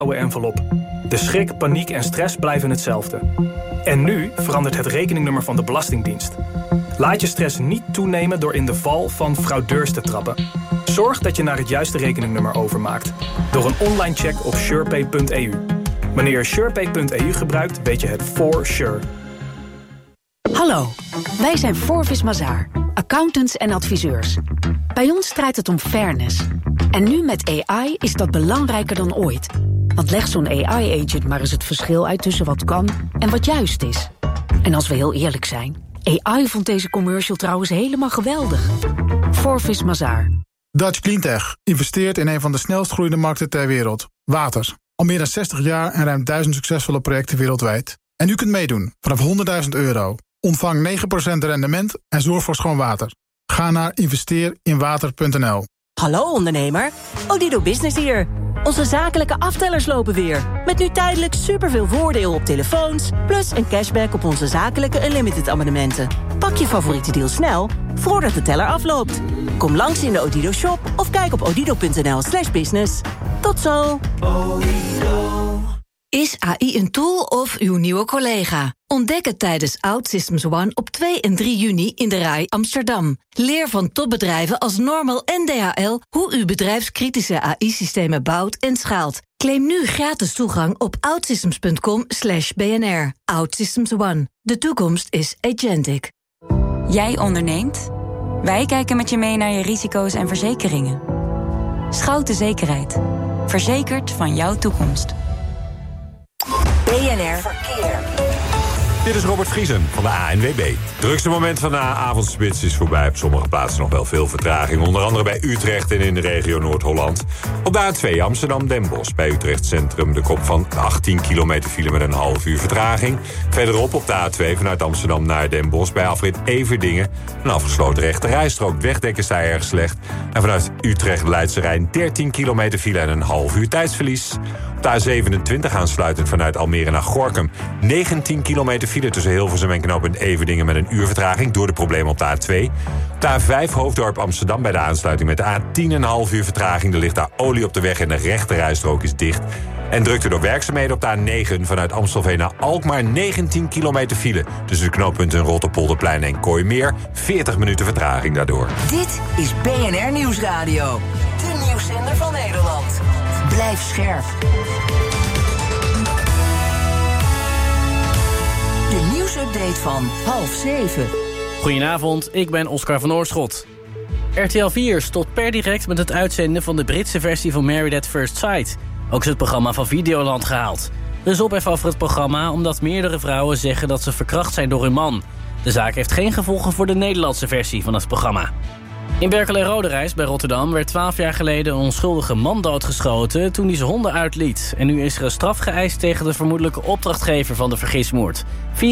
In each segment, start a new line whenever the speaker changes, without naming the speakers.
envelop. De schrik, paniek en stress blijven hetzelfde. En nu verandert het rekeningnummer van de Belastingdienst. Laat je stress niet toenemen door in de val van fraudeurs te trappen. Zorg dat je naar het juiste rekeningnummer overmaakt. Door een online check op surepay.eu. Wanneer je surepay.eu gebruikt, weet je het for sure.
Hallo, wij zijn Forvis Mazars, accountants en adviseurs. Bij ons draait het om fairness. En nu met AI is dat belangrijker dan ooit. Want leg zo'n AI-agent maar eens het verschil uit tussen wat kan en wat juist is. En als we heel eerlijk zijn, AI vond deze commercial trouwens helemaal geweldig. Forvis Mazars.
Dutch Cleantech investeert in een van de snelst groeiende markten ter wereld. Water. Al meer dan 60 jaar en ruim 1000 succesvolle projecten wereldwijd. En u kunt meedoen vanaf €100.000. Ontvang 9% rendement en zorg voor schoon water. Ga naar investeerinwater.nl.
Hallo ondernemer, Odido Business hier. Onze zakelijke aftellers lopen weer. Met nu tijdelijk superveel voordeel op telefoons, plus een cashback op onze zakelijke unlimited abonnementen. Pak je favoriete deal snel, voordat de teller afloopt. Kom langs in de Odido shop of kijk op odido.nl/business. Tot zo!
Is AI een tool of uw nieuwe collega? Ontdek het tijdens OutSystems One op 2 en 3 juni in de RAI Amsterdam. Leer van topbedrijven als Normal en DHL hoe u bedrijfskritische AI-systemen bouwt en schaalt. Claim nu gratis toegang op outsystems.com/BNR. OutSystems One. De toekomst is agentic.
Jij onderneemt? Wij kijken met je mee naar je risico's en verzekeringen. Schouten Zekerheid. Verzekerd van jouw toekomst.
BNR Verkeer.
Dit is Robert Vriesen van de ANWB. Drukste moment van de avondspits is voorbij. Op sommige plaatsen nog wel veel vertraging. Onder andere bij Utrecht en in de regio Noord-Holland. Op de A2 Amsterdam-Den Bosch. Bij Utrecht Centrum de kop van 18 kilometer file met een half uur vertraging. Verderop op de A2 vanuit Amsterdam naar Den Bosch. Bij afrit Everdingen. Een afgesloten rechte rijstrook. Wegdekken sta erg slecht. En vanuit Utrecht-Leidse Rijn 13 kilometer file en een half uur tijdsverlies. Op de A27 aansluitend vanuit Almere naar Gorinchem. 19 kilometer file tussen Hilversum en knooppunt Everdingen met een uur vertraging door de problemen op de A2. Op de A5 Hoofddorp Amsterdam bij de aansluiting met de A10 een half uur vertraging. Er ligt daar olie op de weg en de rechte rijstrook is dicht. En drukte door werkzaamheden op de A9 vanuit Amstelveen naar Alkmaar 19 kilometer file. Tussen de knooppunten Rotterpolderplein en Kooimeer. 40 minuten vertraging daardoor.
Dit is BNR Nieuwsradio. De nieuwszender van Nederland. Blijf scherp. De nieuwsupdate van 6:30.
Goedenavond, ik ben Oscar van Oorschot. RTL 4 stopt per direct met het uitzenden van de Britse versie van Married at First Sight. Ook is het programma van Videoland gehaald. Er is ophef over het programma omdat meerdere vrouwen zeggen dat ze verkracht zijn door hun man. De zaak heeft geen gevolgen voor de Nederlandse versie van het programma. In Berkel en Roderijs bij Rotterdam werd 12 jaar geleden een onschuldige man doodgeschoten toen hij zijn honden uitliet. En nu is er een straf geëist tegen de vermoedelijke opdrachtgever van de vergismoord.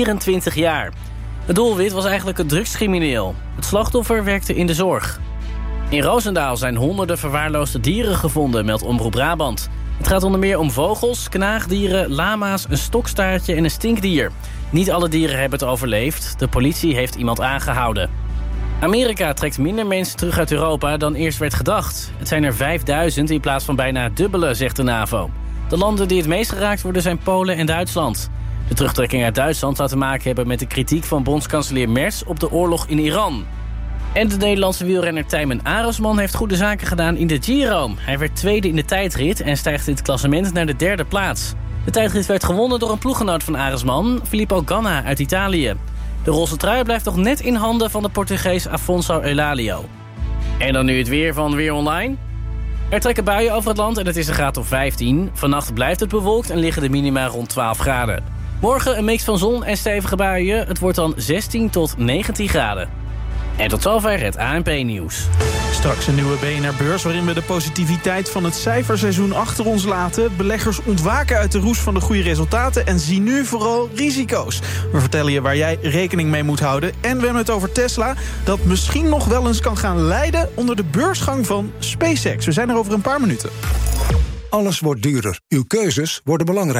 24 jaar. Het doelwit was eigenlijk een drugscrimineel. Het slachtoffer werkte in de zorg. In Roosendaal zijn honderden verwaarloosde dieren gevonden, meldt Omroep Brabant. Het gaat onder meer om vogels, knaagdieren, lama's, een stokstaartje en een stinkdier. Niet alle dieren hebben het overleefd. De politie heeft iemand aangehouden. Amerika trekt minder mensen terug uit Europa dan eerst werd gedacht. Het zijn er 5000 in plaats van bijna het dubbele, zegt de NAVO. De landen die het meest geraakt worden zijn Polen en Duitsland. De terugtrekking uit Duitsland zou te maken hebben met de kritiek van bondskanselier Merz op de oorlog in Iran. En de Nederlandse wielrenner Tijmen Aresman heeft goede zaken gedaan in de Giro. Hij werd tweede in de tijdrit en stijgt in het klassement naar de 3e plaats. De tijdrit werd gewonnen door een ploeggenoot van Aresman, Filippo Ganna uit Italië. De roze trui blijft nog net in handen van de Portugees Afonso Eulalio. En dan nu het weer van Weer Online. Er trekken buien over het land en het is een graad of 15. Vannacht blijft het bewolkt en liggen de minima rond 12 graden. Morgen een mix van zon en stevige buien. Het wordt dan 16 tot 19 graden. En tot zover het ANP-nieuws.
Straks een nieuwe BNR-beurs waarin we de positiviteit van het cijferseizoen achter ons laten. Beleggers ontwaken uit de roes van de goede resultaten en zien nu vooral risico's. We vertellen je waar jij rekening mee moet houden. En we hebben het over Tesla, dat misschien nog wel eens kan gaan lijden onder de beursgang van SpaceX. We zijn er over een paar minuten.
Alles wordt duurder. Uw keuzes worden belangrijker.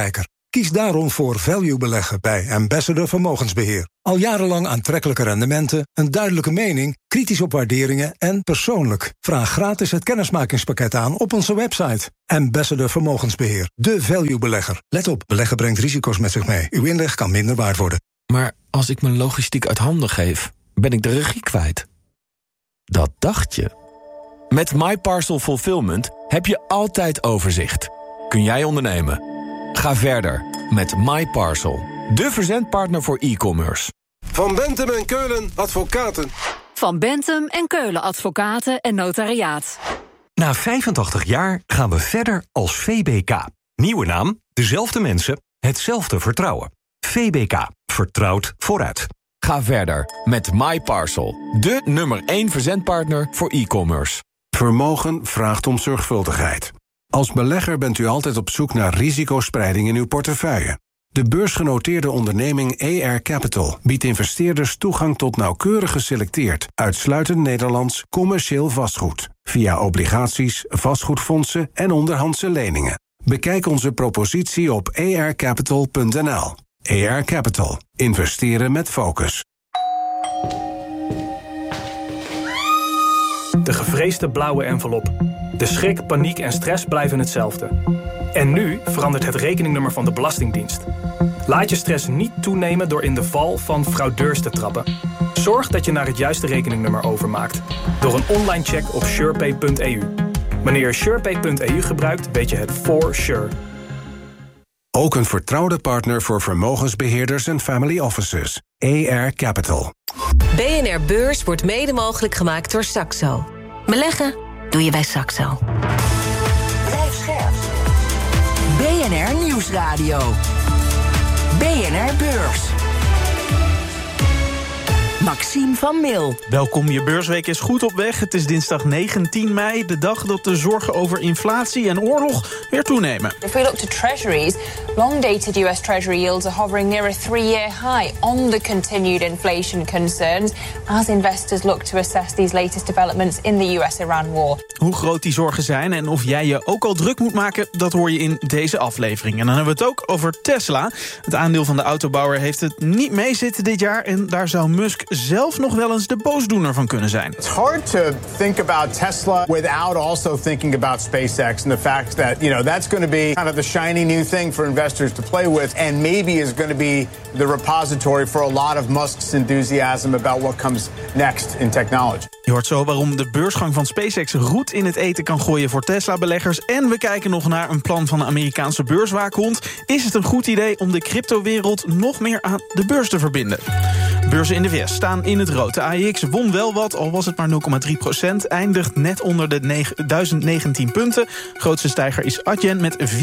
Kies daarom voor value beleggen bij Ambassador Vermogensbeheer. Al jarenlang aantrekkelijke rendementen, een duidelijke mening, kritisch op waarderingen en persoonlijk. Vraag gratis het kennismakingspakket aan op onze website. Ambassador Vermogensbeheer, de value belegger. Let op, beleggen brengt risico's met zich mee. Uw inleg kan minder waard worden.
Maar als ik mijn logistiek uit handen geef, ben ik de regie kwijt. Dat dacht je. Met MyParcel Fulfillment heb je altijd overzicht. Kun jij ondernemen? Ga verder met MyParcel, de verzendpartner voor e-commerce.
Van Bentham en Keulen Advocaten.
Van Bentham en Keulen Advocaten en Notariaat.
Na 85 jaar gaan we verder als VBK. Nieuwe naam, dezelfde mensen, hetzelfde vertrouwen. VBK, vertrouwd vooruit.
Ga verder met MyParcel, de nummer 1 verzendpartner voor e-commerce.
Vermogen vraagt om zorgvuldigheid. Als belegger bent u altijd op zoek naar risicospreiding in uw portefeuille. De beursgenoteerde onderneming ER Capital biedt investeerders toegang tot nauwkeurig geselecteerd, uitsluitend Nederlands commercieel vastgoed. Via obligaties, vastgoedfondsen en onderhandse leningen. Bekijk onze propositie op ercapital.nl. ER Capital. Investeren met focus.
De gevreesde blauwe envelop. De schrik, paniek en stress blijven hetzelfde. En nu verandert het rekeningnummer van de Belastingdienst. Laat je stress niet toenemen door in de val van fraudeurs te trappen. Zorg dat je naar het juiste rekeningnummer overmaakt. Door een online check op surepay.eu. Wanneer je surepay.eu gebruikt, weet je het for sure.
Ook een vertrouwde partner voor vermogensbeheerders en family offices. ER Capital.
BNR Beurs wordt mede mogelijk gemaakt door Saxo. Beleggen doe je bij Saxo.
Blijf scherp. BNR Nieuwsradio. BNR Beurs. Maxime van Mil.
Welkom, je beursweek is goed op weg. Het is dinsdag 19 mei, de dag dat de zorgen over inflatie en oorlog weer toenemen.
If we look to treasuries, long-dated US Treasury yields are hovering near a 3-year high on the continued inflation concerns as investors look to assess these latest developments in the US-Iran war.
Hoe groot die zorgen zijn en of jij je ook al druk moet maken, dat hoor je in deze aflevering. En dan hebben we het ook over Tesla. Het aandeel van de autobouwer heeft het niet meezitten dit jaar en daar zou Musk zelf nog wel eens de boosdoener van kunnen zijn.
It's hard to think about Tesla without also thinking about SpaceX and the fact that, that's going to be kind of the shiny new thing for investors to play with and maybe is going to be the repository for a lot of Musk's enthusiasm about what comes next in technology.
Je hoort zo waarom de beursgang van SpaceX roet in het eten kan gooien voor Tesla-beleggers. En we kijken nog naar een plan van de Amerikaanse beurswaakhond. Is het een goed idee om de cryptowereld nog meer aan de beurs te verbinden? Beurzen in de VS staan in het rood. De AEX won wel wat, al was het maar 0,3%. Eindigt net onder de 1019 punten. Grootste stijger is Adyen met 4,8%.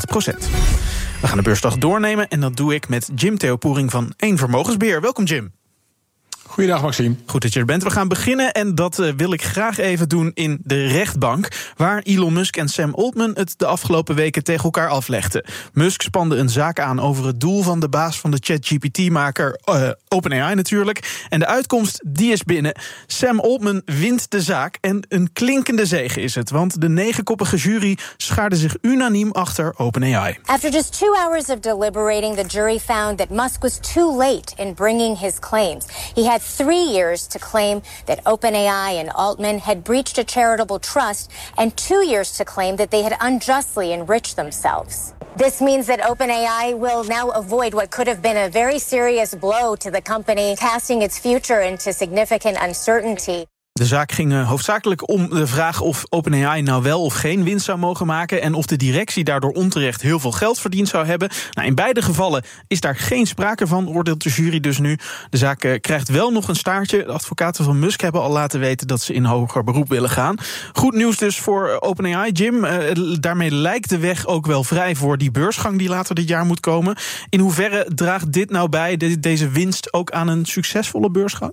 We gaan de beursdag doornemen en dat doe ik met Jim Theopoering van 1 Vermogensbeheer. Welkom Jim.
Goeiedag Maxime.
Goed dat je er bent. We gaan beginnen en dat wil ik graag even doen in de rechtbank, waar Elon Musk en Sam Altman het de afgelopen weken tegen elkaar aflegden. Musk spande een zaak aan over het doel van de baas van de ChatGPT-maker, OpenAI natuurlijk. En de uitkomst, die is binnen. Sam Altman wint de zaak en een klinkende zege is het, want de 9-koppige jury schaarde zich unaniem achter OpenAI.
After just 2 hours of deliberating, the jury found that Musk was too late in bringing his claims. He had 3 years to claim that OpenAI and Altman had breached a charitable trust and 2 years to claim that they had unjustly enriched themselves. This means that OpenAI will now avoid what could have been a very serious blow to the company, casting its future into significant uncertainty.
De zaak ging hoofdzakelijk om de vraag of OpenAI nou wel of geen winst zou mogen maken en of de directie daardoor onterecht heel veel geld verdiend zou hebben. Nou, in beide gevallen is daar geen sprake van, oordeelt de jury dus nu. De zaak krijgt wel nog een staartje. De advocaten van Musk hebben al laten weten dat ze in hoger beroep willen gaan. Goed nieuws dus voor OpenAI, Jim. Daarmee lijkt de weg ook wel vrij voor die beursgang die later dit jaar moet komen. In hoeverre draagt dit nou bij, deze winst, ook aan een succesvolle beursgang?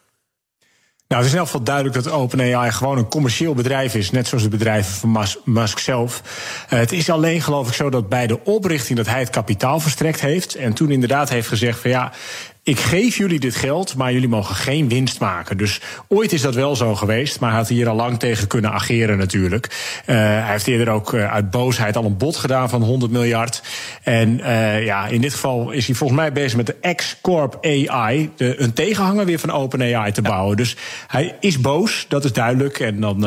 Nou, het is in elk geval duidelijk dat OpenAI gewoon een commercieel bedrijf is, net zoals de bedrijven van Musk zelf. Het is alleen, geloof ik, zo dat bij de oprichting dat hij het kapitaal verstrekt heeft en toen inderdaad heeft gezegd van ja, ik geef jullie dit geld, maar jullie mogen geen winst maken. Dus ooit is dat wel zo geweest, maar hij had hier al lang tegen kunnen ageren natuurlijk. Hij heeft eerder ook uit boosheid al een bod gedaan van 100 miljard. En in dit geval is hij volgens mij bezig met de X-Corp AI, een tegenhanger weer van OpenAI te bouwen. Dus hij is boos, dat is duidelijk. En dan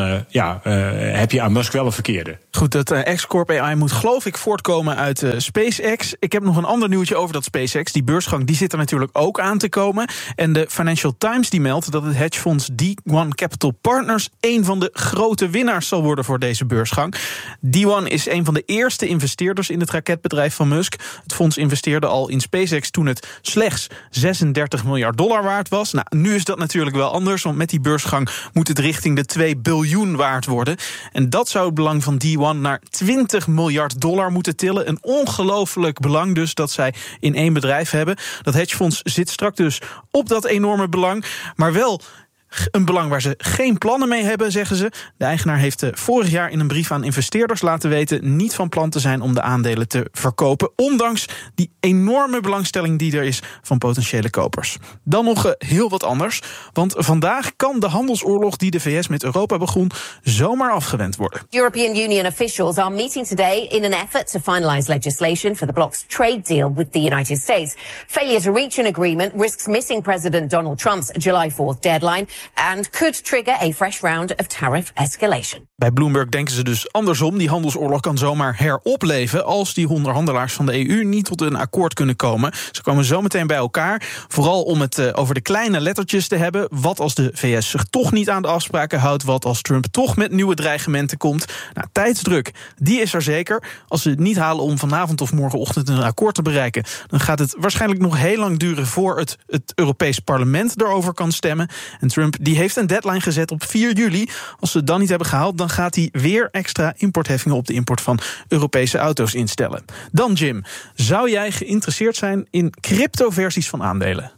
heb je aan Musk wel een verkeerde.
Goed, dat X-Corp AI moet geloof ik voortkomen uit SpaceX. Ik heb nog een ander nieuwtje over dat SpaceX. Die beursgang die zit er natuurlijk ook aan te komen. En de Financial Times die meldt dat het hedgefonds D1 Capital Partners een van de grote winnaars zal worden voor deze beursgang. D1 is een van de eerste investeerders in het raketbedrijf van Musk. Het fonds investeerde al in SpaceX toen het slechts $36 miljard waard was. Nou, nu is dat natuurlijk wel anders, want met die beursgang moet het richting de 2 biljoen waard worden. En dat zou het belang van D1 naar $20 miljard moeten tillen. Een ongelooflijk belang dus dat zij in één bedrijf hebben. Dat hedgefonds zit strak dus op dat enorme belang, maar wel een belang waar ze geen plannen mee hebben, zeggen ze. De eigenaar heeft vorig jaar in een brief aan investeerders laten weten niet van plan te zijn om de aandelen te verkopen, ondanks die enorme belangstelling die er is van potentiële kopers. Dan nog heel wat anders, want vandaag kan de handelsoorlog die de VS met Europa begon zomaar afgewend worden.
European Union officials are meeting today in an effort to finalize legislation for the bloc's trade deal with the United States. Failure to reach an agreement risks missing President Donald Trump's July 4th deadline and could trigger a fresh round of tariff escalation.
Bij Bloomberg denken ze dus andersom. Die handelsoorlog kan zomaar heropleven als die onderhandelaars van de EU niet tot een akkoord kunnen komen. Ze komen zo meteen bij elkaar, vooral om het over de kleine lettertjes te hebben. Wat als de VS zich toch niet aan de afspraken houdt? Wat als Trump toch met nieuwe dreigementen komt? Nou, tijdsdruk, die is er zeker. Als ze het niet halen om vanavond of morgenochtend een akkoord te bereiken, dan gaat het waarschijnlijk nog heel lang duren voor het Europees Parlement erover kan stemmen. En Trump die heeft een deadline gezet op 4 juli. Als ze het dan niet hebben gehaald, dan gaat hij weer extra importheffingen op de import van Europese auto's instellen. Dan Jim, zou jij geïnteresseerd zijn in cryptoversies van aandelen?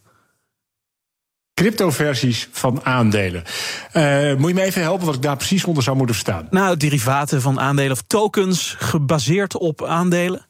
Cryptoversies van aandelen. Moet je me even helpen wat ik daar precies onder zou moeten verstaan?
Nou, derivaten van aandelen of tokens gebaseerd op aandelen.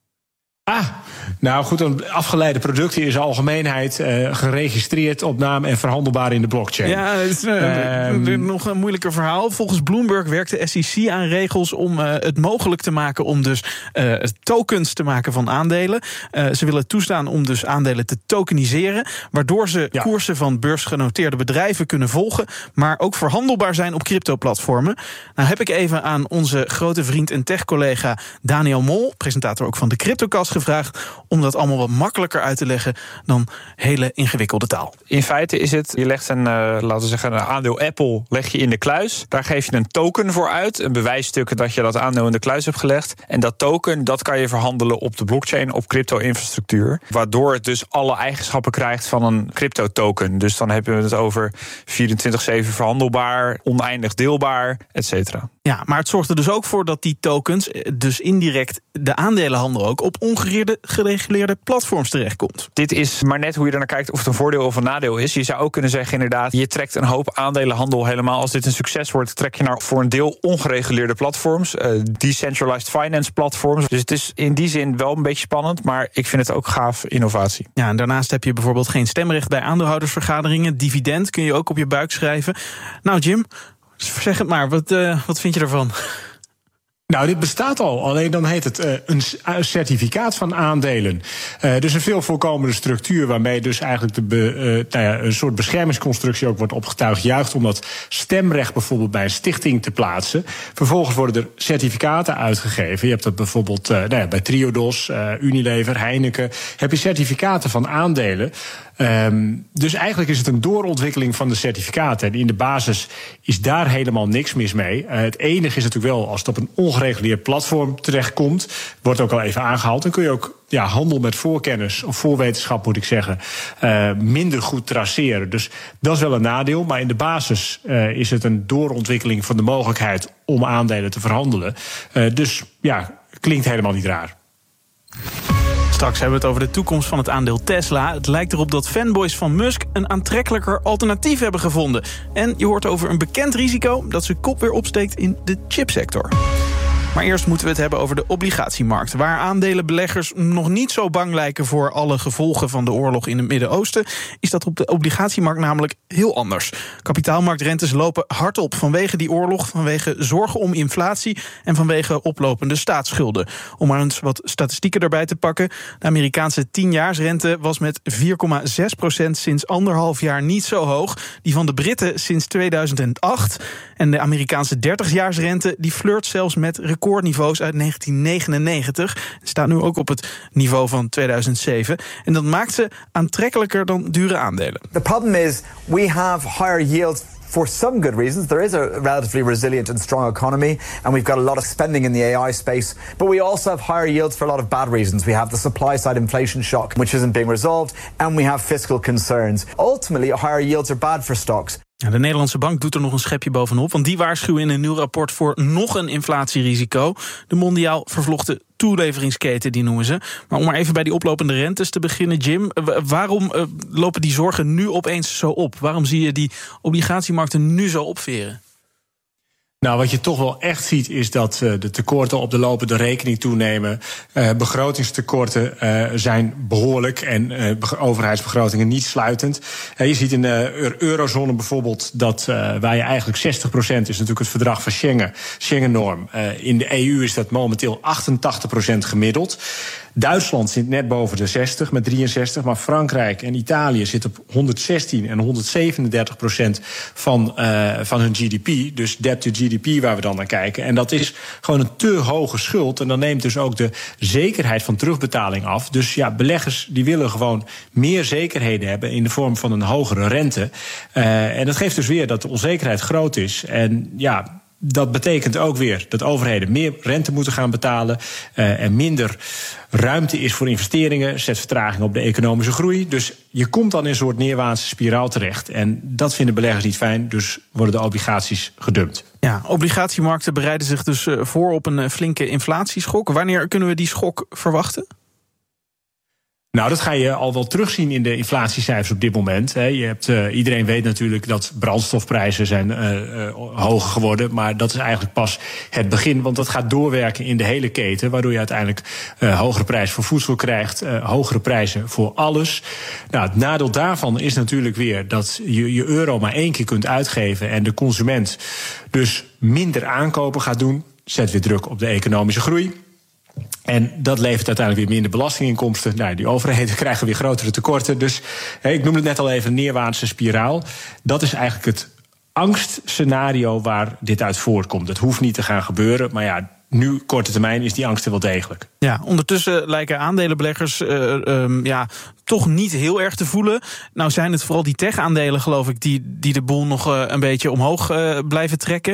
Nou goed, een afgeleide producten in zijn algemeenheid geregistreerd op naam en verhandelbaar in de blockchain.
Ja, het is nog een moeilijker verhaal. Volgens Bloomberg werkt de SEC aan regels om het mogelijk te maken om dus tokens te maken van aandelen. Ze willen toestaan om dus aandelen te tokeniseren, waardoor ze koersen van beursgenoteerde bedrijven kunnen volgen, maar ook verhandelbaar zijn op crypto-platformen. Nou heb ik even aan onze grote vriend en tech-collega Daniel Mol, presentator ook van de CryptoCast, gevraagd om dat allemaal wat makkelijker uit te leggen dan hele ingewikkelde taal.
In feite is het, je legt een aandeel Apple leg je in de kluis. Daar geef je een token voor uit, een bewijsstuk dat je dat aandeel in de kluis hebt gelegd. En dat token, dat kan je verhandelen op de blockchain, op crypto-infrastructuur. Waardoor het dus alle eigenschappen krijgt van een crypto-token. Dus dan hebben we het over 24/7 verhandelbaar, oneindig deelbaar, et cetera.
Ja, maar het zorgt er dus ook voor dat die tokens, dus indirect de aandelenhandel ook, op ongereguleerde platforms terechtkomt.
Dit is maar net hoe je er naar kijkt of het een voordeel of een nadeel is. Je zou ook kunnen zeggen inderdaad, je trekt een hoop aandelenhandel helemaal. Als dit een succes wordt, trek je naar voor een deel ongereguleerde platforms. Decentralized finance platforms. Dus het is in die zin wel een beetje spannend, maar ik vind het ook gaaf innovatie.
Ja, en daarnaast heb je bijvoorbeeld geen stemrecht bij aandeelhoudersvergaderingen. Dividend kun je ook op je buik schrijven. Nou Jim, zeg het maar, wat vind je ervan?
Nou, dit bestaat al. Alleen dan heet het een certificaat van aandelen. Dus een veel voorkomende structuur waarmee dus eigenlijk een soort beschermingsconstructie ook wordt opgetuigd. Juist om dat stemrecht bijvoorbeeld bij een stichting te plaatsen. Vervolgens worden er certificaten uitgegeven. Je hebt dat bijvoorbeeld bij Triodos, Unilever, Heineken. Heb je certificaten van aandelen. Dus eigenlijk is het een doorontwikkeling van de certificaten. En in de basis is daar helemaal niks mis mee. Het enige is natuurlijk wel, als het op een ongereguleerd platform terechtkomt, wordt ook al even aangehaald, dan kun je ook handel met voorkennis, of voorwetenschap moet ik zeggen, minder goed traceren. Dus dat is wel een nadeel. Maar in de basis is het een doorontwikkeling van de mogelijkheid om aandelen te verhandelen. Dus klinkt helemaal niet raar.
Straks hebben we het over de toekomst van het aandeel Tesla. Het lijkt erop dat fanboys van Musk een aantrekkelijker alternatief hebben gevonden. En je hoort over een bekend risico dat zijn kop weer opsteekt in de chipsector. Maar eerst moeten we het hebben over de obligatiemarkt. Waar aandelenbeleggers nog niet zo bang lijken voor alle gevolgen van de oorlog in het Midden-Oosten, is dat op de obligatiemarkt namelijk heel anders. Kapitaalmarktrentes lopen hard op vanwege die oorlog, vanwege zorgen om inflatie en vanwege oplopende staatsschulden. Om maar eens wat statistieken erbij te pakken. De Amerikaanse 10-jaarsrente was met 4,6% sinds 1,5 jaar niet zo hoog. Die van de Britten sinds 2008. En de Amerikaanse 30-jaarsrente die flirt zelfs met recordniveaus uit 1999. Het staat nu ook op het niveau van 2007. En dat maakt ze aantrekkelijker dan dure aandelen.
The problem is we have higher yields for some good reasons. There is a relatively resilient and strong economy, and we've got a lot of spending in the AI space. But we also have higher yields for a lot of bad reasons. We have the supply-side inflation shock, which isn't being resolved, and we have fiscal concerns. Ultimately, higher yields are bad for stocks.
Ja, de Nederlandse bank doet er nog een schepje bovenop, want die waarschuwen in een nieuw rapport voor nog een inflatierisico. De mondiaal vervlochten toeleveringsketen, die noemen ze. Maar om maar even bij die oplopende rentes te beginnen, Jim, waarom lopen die zorgen nu opeens zo op? Waarom zie je die obligatiemarkten nu zo opveren?
Nou, wat je toch wel echt ziet is dat de tekorten op de lopende rekening toenemen. Begrotingstekorten zijn behoorlijk en overheidsbegrotingen niet sluitend. Je ziet in de eurozone bijvoorbeeld dat waar je eigenlijk 60% is natuurlijk het verdrag van Schengen-norm. In de EU is dat momenteel 88% gemiddeld. Duitsland zit net boven de 60 met 63, maar Frankrijk en Italië zitten op 116 en 137% van hun GDP. Dus debt to GDP waar we dan naar kijken. En dat is gewoon een te hoge schuld. En dan neemt dus ook de zekerheid van terugbetaling af. Dus ja, beleggers die willen gewoon meer zekerheden hebben in de vorm van een hogere rente. En dat geeft dus weer dat de onzekerheid groot is. En ja, dat betekent ook weer dat overheden meer rente moeten gaan betalen en minder ruimte is voor investeringen, zet vertraging op de economische groei. Dus je komt dan in een soort neerwaartse spiraal terecht. En dat vinden beleggers niet fijn, dus worden de obligaties gedumpt.
Ja, obligatiemarkten bereiden zich dus voor op een flinke inflatieschok. Wanneer kunnen we die schok verwachten?
Nou, dat ga je al wel terugzien in de inflatiecijfers op dit moment. Iedereen weet natuurlijk dat brandstofprijzen zijn hoger geworden. Maar dat is eigenlijk pas het begin. Want dat gaat doorwerken in de hele keten. Waardoor je uiteindelijk hogere prijzen voor voedsel krijgt. Hogere prijzen voor alles. Nou, het nadeel daarvan is natuurlijk weer dat je euro maar 1 keer kunt uitgeven. En de consument dus minder aankopen gaat doen. Zet weer druk op de economische groei. En dat levert uiteindelijk weer minder belastinginkomsten. Nou, die overheden krijgen weer grotere tekorten. Dus ik noemde het net al even een neerwaartse spiraal. Dat is eigenlijk het angstscenario waar dit uit voortkomt. Het hoeft niet te gaan gebeuren, maar ja, nu, korte termijn, is die angst er wel degelijk.
Ja, ondertussen lijken aandelenbeleggers toch niet heel erg te voelen. Nou zijn het vooral die tech-aandelen, geloof ik, die de boel nog een beetje omhoog blijven trekken.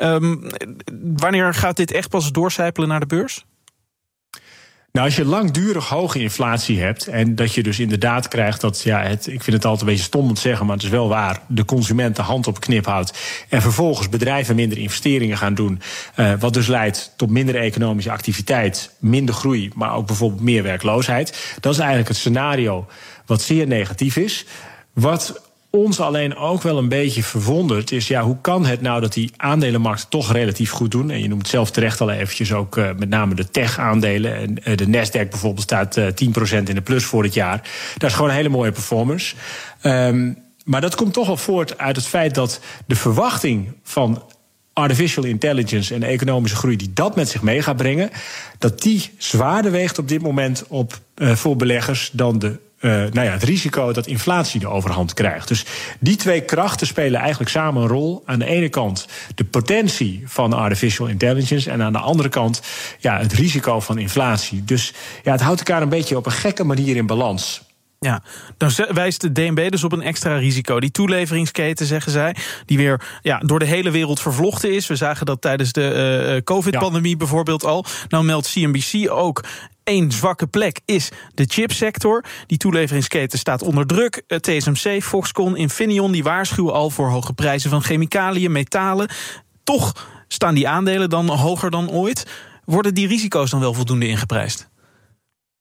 Wanneer gaat dit echt pas doorcijpelen naar de beurs?
Nou, als je langdurig hoge inflatie hebt en dat je dus inderdaad krijgt dat, ik vind het altijd een beetje stom om te zeggen, maar het is wel waar, de consument de hand op knip houdt en vervolgens bedrijven minder investeringen gaan doen, wat dus leidt tot minder economische activiteit, minder groei, maar ook bijvoorbeeld meer werkloosheid. Dat is eigenlijk het scenario wat zeer negatief is. Wat ons alleen ook wel een beetje verwonderd is, hoe kan het nou dat die aandelenmarkten toch relatief goed doen? En je noemt zelf terecht al eventjes ook met name de tech-aandelen. En de Nasdaq bijvoorbeeld staat 10% in de plus voor het jaar. Dat is gewoon een hele mooie performance. Maar dat komt toch wel voort uit het feit dat de verwachting van artificial intelligence en de economische groei die dat met zich mee gaat brengen, dat die zwaarder weegt op dit moment voor beleggers dan het risico dat inflatie de overhand krijgt. Dus die twee krachten spelen eigenlijk samen een rol. Aan de ene kant de potentie van artificial intelligence en aan de andere kant het risico van inflatie. Dus het houdt elkaar een beetje op een gekke manier in balans.
Ja, dan wijst de DNB dus op een extra risico. Die toeleveringsketen, zeggen zij, die weer door de hele wereld vervlochten is. We zagen dat tijdens de COVID-pandemie bijvoorbeeld al. Nou meldt CNBC ook, één zwakke plek is de chipsector. Die toeleveringsketen staat onder druk. TSMC, Foxconn, Infineon, die waarschuwen al voor hoge prijzen van chemicaliën, metalen. Toch staan die aandelen dan hoger dan ooit. Worden die risico's dan wel voldoende ingeprijsd?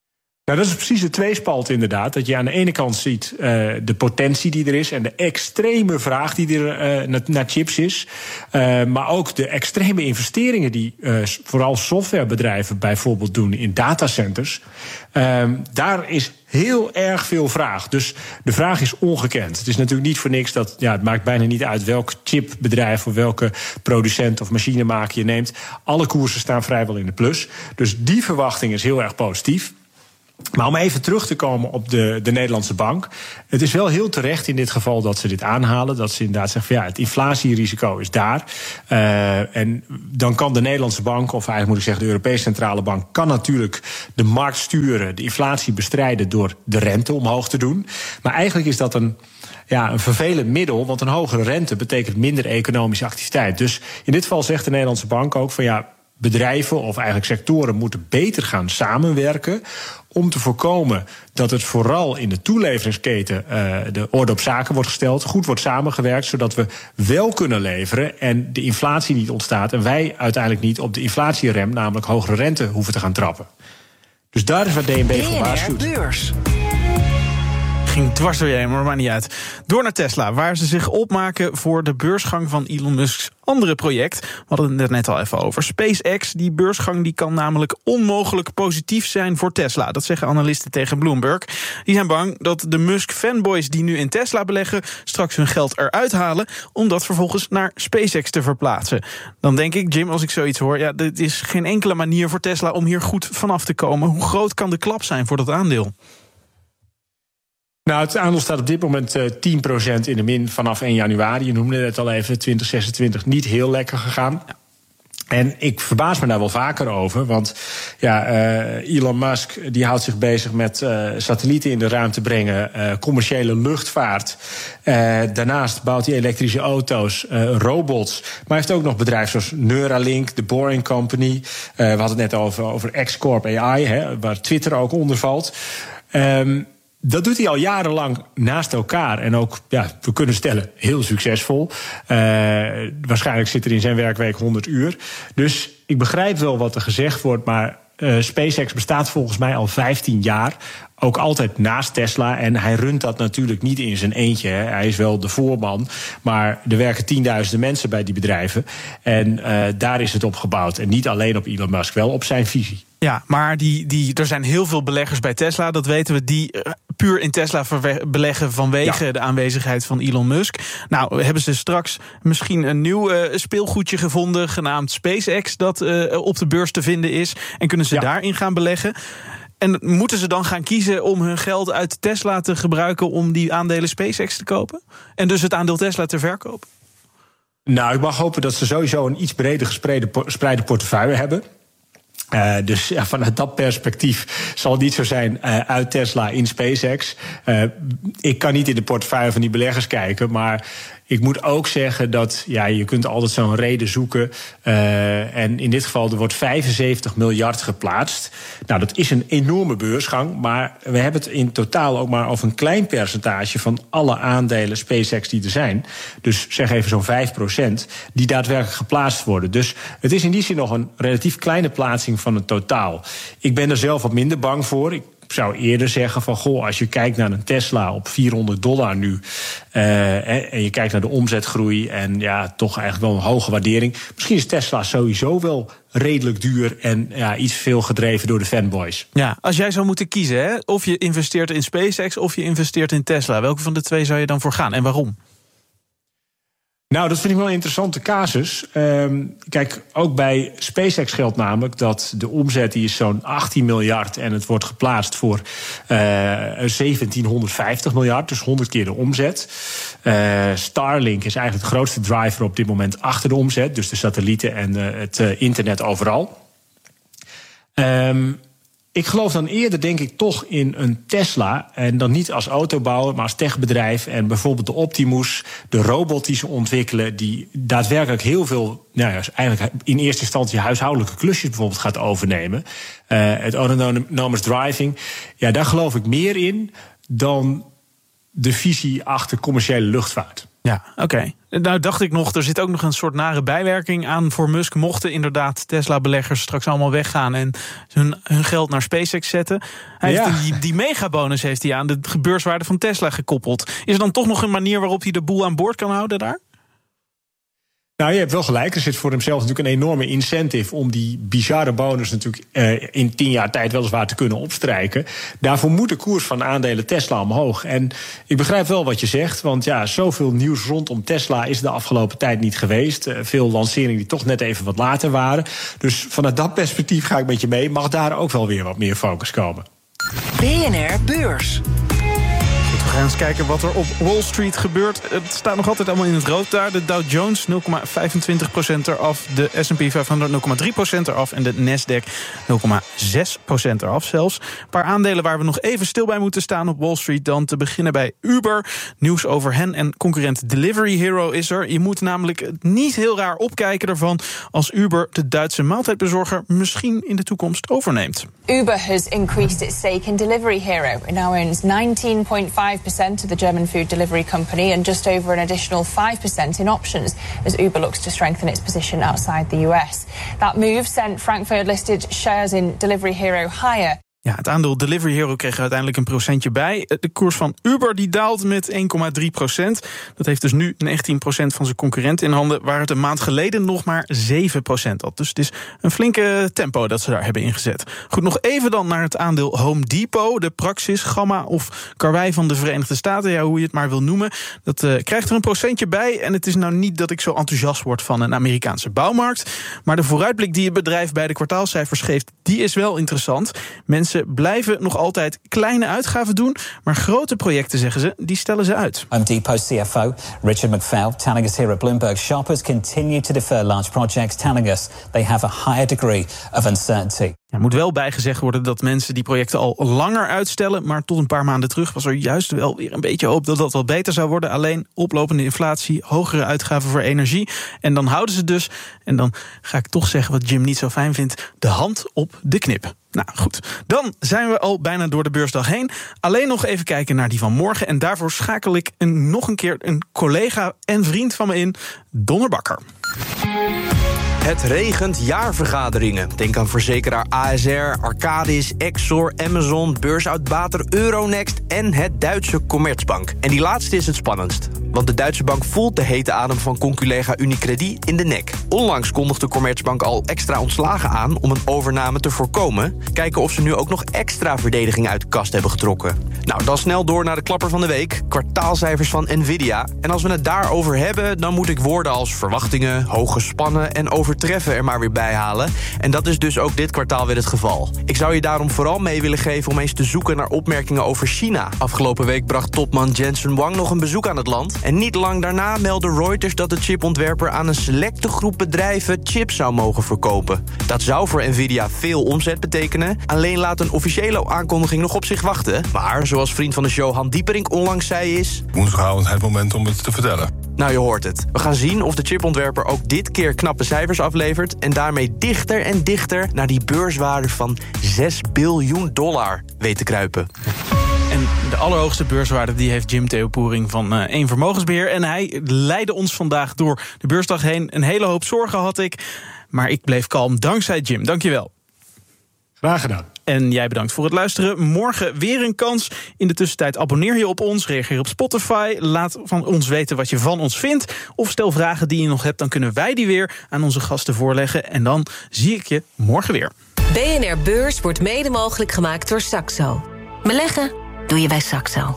Nou, dat is precies de tweespalt inderdaad. Dat je aan de ene kant ziet de potentie die er is en de extreme vraag die er naar chips is. Maar ook de extreme investeringen die vooral softwarebedrijven bijvoorbeeld doen in datacenters. Daar is heel erg veel vraag. Dus de vraag is ongekend. Het is natuurlijk niet voor niks dat het maakt bijna niet uit welk chipbedrijf of welke producent of machinemaker je neemt. Alle koersen staan vrijwel in de plus. Dus die verwachting is heel erg positief. Maar om even terug te komen op de Nederlandse bank. Het is wel heel terecht in dit geval dat ze dit aanhalen. Dat ze inderdaad zeggen van het inflatierisico is daar. En dan kan de Nederlandse bank, of eigenlijk moet ik zeggen de Europese Centrale Bank, kan natuurlijk de markt sturen, de inflatie bestrijden door de rente omhoog te doen. Maar eigenlijk is dat een vervelend middel, want een hogere rente betekent minder economische activiteit. Dus in dit geval zegt de Nederlandse bank ook van bedrijven of eigenlijk sectoren moeten beter gaan samenwerken om te voorkomen dat het vooral in de toeleveringsketen de orde op zaken wordt gesteld, goed wordt samengewerkt, zodat we wel kunnen leveren en de inflatie niet ontstaat en wij uiteindelijk niet op de inflatierem, namelijk hogere rente, hoeven te gaan trappen. Dus daar is waar DNB voor waarschuwt.
Beurs. Ging dwars door je heen, maar niet uit. Door naar Tesla, waar ze zich opmaken voor de beursgang van Elon Musk's andere project. We hadden het net al even over. SpaceX, die beursgang die kan namelijk onmogelijk positief zijn voor Tesla. Dat zeggen analisten tegen Bloomberg. Die zijn bang dat de Musk-fanboys die nu in Tesla beleggen straks hun geld eruit halen om dat vervolgens naar SpaceX te verplaatsen. Dan denk ik, Jim, als ik zoiets hoor, dit is geen enkele manier voor Tesla om hier goed vanaf te komen. Hoe groot kan de klap zijn voor dat aandeel?
Nou, het aandeel staat op dit moment 10% in de min vanaf 1 januari. Je noemde het al even, 2026 niet heel lekker gegaan. En ik verbaas me daar wel vaker over, want Elon Musk die houdt zich bezig met satellieten in de ruimte brengen, commerciële luchtvaart. Daarnaast bouwt hij elektrische auto's, robots. Maar hij heeft ook nog bedrijven zoals Neuralink, The Boring Company. We hadden het net over X-Corp AI, waar Twitter ook onder valt. Dat doet hij al jarenlang naast elkaar. En ook, we kunnen stellen, heel succesvol. Waarschijnlijk zit er in zijn werkweek 100 uur. Dus ik begrijp wel wat er gezegd wordt, maar SpaceX bestaat volgens mij al 15 jaar. Ook altijd naast Tesla. En hij runt dat natuurlijk niet in zijn eentje. Hij is wel de voorman. Maar er werken 10.000 mensen bij die bedrijven. En daar is het op gebouwd. En niet alleen op Elon Musk, wel op zijn visie.
Ja, maar er zijn heel veel beleggers bij Tesla, dat weten we, die puur in Tesla beleggen vanwege de aanwezigheid van Elon Musk. Nou, hebben ze straks misschien een nieuw speelgoedje gevonden, genaamd SpaceX, dat op de beurs te vinden is. En kunnen ze daarin gaan beleggen? En moeten ze dan gaan kiezen om hun geld uit Tesla te gebruiken om die aandelen SpaceX te kopen? En dus het aandeel Tesla te verkopen?
Nou, ik mag hopen dat ze sowieso een iets breder gespreide portefeuille hebben. Dus vanuit dat perspectief zal het niet zo zijn uit Tesla in SpaceX. Ik kan niet in de portefeuille van die beleggers kijken, maar ik moet ook zeggen dat je kunt altijd zo'n reden zoeken. En in dit geval, er wordt 75 miljard geplaatst. Nou, dat is een enorme beursgang, maar we hebben het in totaal ook maar over een klein percentage van alle aandelen SpaceX die er zijn. Dus zeg even zo'n 5% die daadwerkelijk geplaatst worden. Dus het is in die zin nog een relatief kleine plaatsing van het totaal. Ik ben er zelf wat minder bang voor. Ik zou eerder zeggen van, als je kijkt naar een Tesla op $400 nu, en je kijkt naar de omzetgroei en toch eigenlijk wel een hoge waardering, misschien is Tesla sowieso wel redelijk duur en iets veel gedreven door de fanboys.
Ja, als jij zou moeten kiezen, of je investeert in SpaceX of je investeert in Tesla, welke van de twee zou je dan voor gaan en waarom?
Nou, dat vind ik wel een interessante casus. Kijk, ook bij SpaceX geldt namelijk dat de omzet die is zo'n 18 miljard... en het wordt geplaatst voor 1750 miljard, dus 100 keer de omzet. Starlink is eigenlijk de grootste driver op dit moment achter de omzet, dus de satellieten en het internet overal. Ik geloof dan eerder, denk ik, toch in een Tesla. En dan niet als autobouwer, maar als techbedrijf. En bijvoorbeeld de Optimus, de robot die ze ontwikkelen, die daadwerkelijk heel veel, eigenlijk in eerste instantie huishoudelijke klusjes bijvoorbeeld gaat overnemen. Het autonomous driving, daar geloof ik meer in dan de visie achter commerciële luchtvaart.
Ja, oké. Nou dacht ik nog, er zit ook nog een soort nare bijwerking aan voor Musk. Mochten inderdaad Tesla-beleggers straks allemaal weggaan en hun geld naar SpaceX zetten. Hij heeft die megabonus heeft hij aan de beurswaarde van Tesla gekoppeld. Is er dan toch nog een manier waarop hij de boel aan boord kan houden daar?
Nou, je hebt wel gelijk. Er zit voor hemzelf natuurlijk een enorme incentive om die bizarre bonus natuurlijk in 10 jaar tijd weliswaar te kunnen opstrijken. Daarvoor moet de koers van aandelen Tesla omhoog. En ik begrijp wel wat je zegt, want zoveel nieuws rondom Tesla is de afgelopen tijd niet geweest. Veel lanceringen die toch net even wat later waren. Dus vanuit dat perspectief ga ik met je mee. Mag daar ook wel weer wat meer focus komen.
BNR Beurs.
We gaan eens kijken wat er op Wall Street gebeurt. Het staat nog altijd allemaal in het rood daar. De Dow Jones 0,25% eraf. De S&P 500 0,3% eraf. En de Nasdaq 0,6% eraf zelfs. Een paar aandelen waar we nog even stil bij moeten staan op Wall Street. Dan te beginnen bij Uber. Nieuws over hen en concurrent Delivery Hero is er. Je moet namelijk niet heel raar opkijken ervan als Uber de Duitse maaltijdbezorger misschien in de toekomst overneemt.
Uber has increased its stake in Delivery Hero. It now owns 19.5% of the German food delivery company and just over an additional 5% in options as Uber looks to strengthen its position outside the US. That move sent Frankfurt-listed shares in Delivery Hero higher.
Ja, het aandeel Delivery Hero kreeg er uiteindelijk een procentje bij. De koers van Uber die daalt met 1,3%. Dat heeft dus nu 19% van zijn concurrent in handen, waar het een maand geleden nog maar 7% had. Dus het is een flinke tempo dat ze daar hebben ingezet. Goed, nog even dan naar het aandeel Home Depot. De Praxis, Gamma of Karwei van de Verenigde Staten, ja, hoe je het maar wil noemen. Dat krijgt er een procentje bij. En het is nou niet dat ik zo enthousiast word van een Amerikaanse bouwmarkt. Maar de vooruitblik die het bedrijf bij de kwartaalcijfers geeft, die is wel interessant. Mensen blijven nog altijd kleine uitgaven doen, maar grote projecten, zeggen ze, die stellen ze uit.
Home Depot CFO Richard McPhail telling us here at Bloomberg, shoppers continue to defer large projects, telling us they have a higher degree of uncertainty.
Er moet wel bijgezegd worden dat mensen die projecten al langer uitstellen, maar tot een paar maanden terug was er juist wel weer een beetje hoop dat dat wel beter zou worden. Alleen oplopende inflatie, hogere uitgaven voor energie. En dan houden ze dus, en dan ga ik toch zeggen wat Jim niet zo fijn vindt, de hand op de knip. Nou goed, dan zijn we al bijna door de beursdag heen. Alleen nog even kijken naar die van morgen. En daarvoor schakel ik nog een keer een collega en vriend van me in, Donner Bakker.
Het regent jaarvergaderingen. Denk aan verzekeraar ASR, Arcadis, Exor, Amazon, Beursoud-Bater, Euronext en het Duitse Commerzbank. En die laatste is het spannendst. Want de Duitse bank voelt de hete adem van conculega Unicredit in de nek. Onlangs kondigde Commerzbank al extra ontslagen aan om een overname te voorkomen. Kijken of ze nu ook nog extra verdediging uit de kast hebben getrokken. Nou, dan snel door naar de klapper van de week. Kwartaalcijfers van Nvidia. En als we het daarover hebben, dan moet ik woorden als verwachtingen, hooggespannen en overtreffen er maar weer bij halen. En dat is dus ook dit kwartaal weer het geval. Ik zou je daarom vooral mee willen geven om eens te zoeken naar opmerkingen over China. Afgelopen week bracht topman Jensen Huang nog een bezoek aan het land. En niet lang daarna meldde Reuters dat de chipontwerper aan een selecte groep bedrijven chips zou mogen verkopen. Dat zou voor Nvidia veel omzet betekenen. Alleen laat een officiële aankondiging nog op zich wachten. Maar zoals vriend van de show Han Dieperink onlangs zei is,
woensdagavond het moment om het te vertellen.
Nou, je hoort het. We gaan zien of de chipontwerper ook dit keer knappe cijfers aflevert en daarmee dichter en dichter naar die beurswaarde van $6 biljoen weet te kruipen.
En de allerhoogste beurswaarde die heeft Jim Theopoering van 1 Vermogensbeheer. En hij leidde ons vandaag door de beursdag heen. Een hele hoop zorgen had ik, maar ik bleef kalm dankzij Jim. Dankjewel.
Graag gedaan.
En jij bedankt voor het luisteren. Morgen weer een kans. In de tussentijd abonneer je op ons, reageer op Spotify. Laat van ons weten wat je van ons vindt. Of stel vragen die je nog hebt, dan kunnen wij die weer aan onze gasten voorleggen. En dan zie ik je morgen weer.
BNR Beurs wordt mede mogelijk gemaakt door Saxo. Beleggen doe je bij Saxo.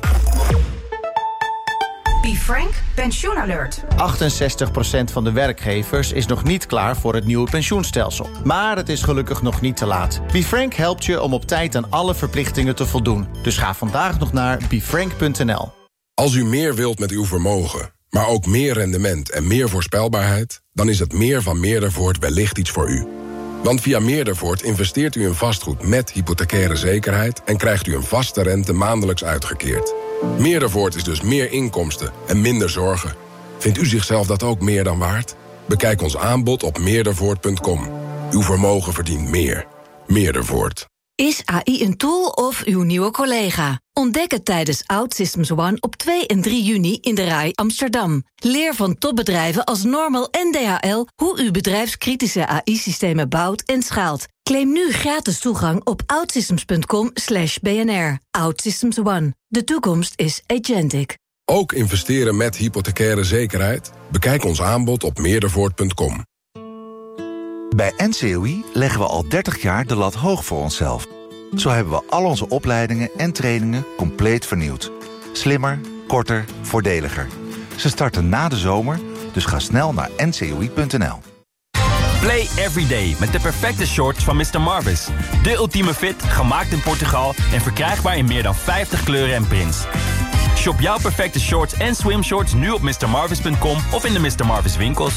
BeFrank pensioenalert.
68% van de werkgevers is nog niet klaar voor het nieuwe pensioenstelsel. Maar het is gelukkig nog niet te laat. BeFrank helpt je om op tijd aan alle verplichtingen te voldoen. Dus ga vandaag nog naar befrank.nl.
Als u meer wilt met uw vermogen, maar ook meer rendement en meer voorspelbaarheid, dan is het meer van Meerdervoort wellicht iets voor u. Want via Meerdervoort investeert u in vastgoed met hypothecaire zekerheid en krijgt u een vaste rente maandelijks uitgekeerd. Meerdervoort is dus meer inkomsten en minder zorgen. Vindt u zichzelf dat ook meer dan waard? Bekijk ons aanbod op meerdervoort.com. Uw vermogen verdient meer. Meerdervoort.
Is AI een tool of uw nieuwe collega? Ontdek het tijdens OutSystems One op 2 en 3 juni in de RAI Amsterdam. Leer van topbedrijven als Normal en DHL hoe u bedrijfskritische AI-systemen bouwt en schaalt. Claim nu gratis toegang op outsystems.com/BNR. OutSystems One. De toekomst is agentic.
Ook investeren met hypothecaire zekerheid? Bekijk ons aanbod op meerdervoort.com.
Bij NCOI leggen we al 30 jaar de lat hoog voor onszelf. Zo hebben we al onze opleidingen en trainingen compleet vernieuwd. Slimmer, korter, voordeliger. Ze starten na de zomer, dus ga snel naar ncoi.nl.
Play everyday met de perfecte shorts van Mr. Marvis. De ultieme fit, gemaakt in Portugal en verkrijgbaar in meer dan 50 kleuren en prints. Shop jouw perfecte shorts en swimshorts nu op mrmarvis.com of in de Mr. Marvis winkels.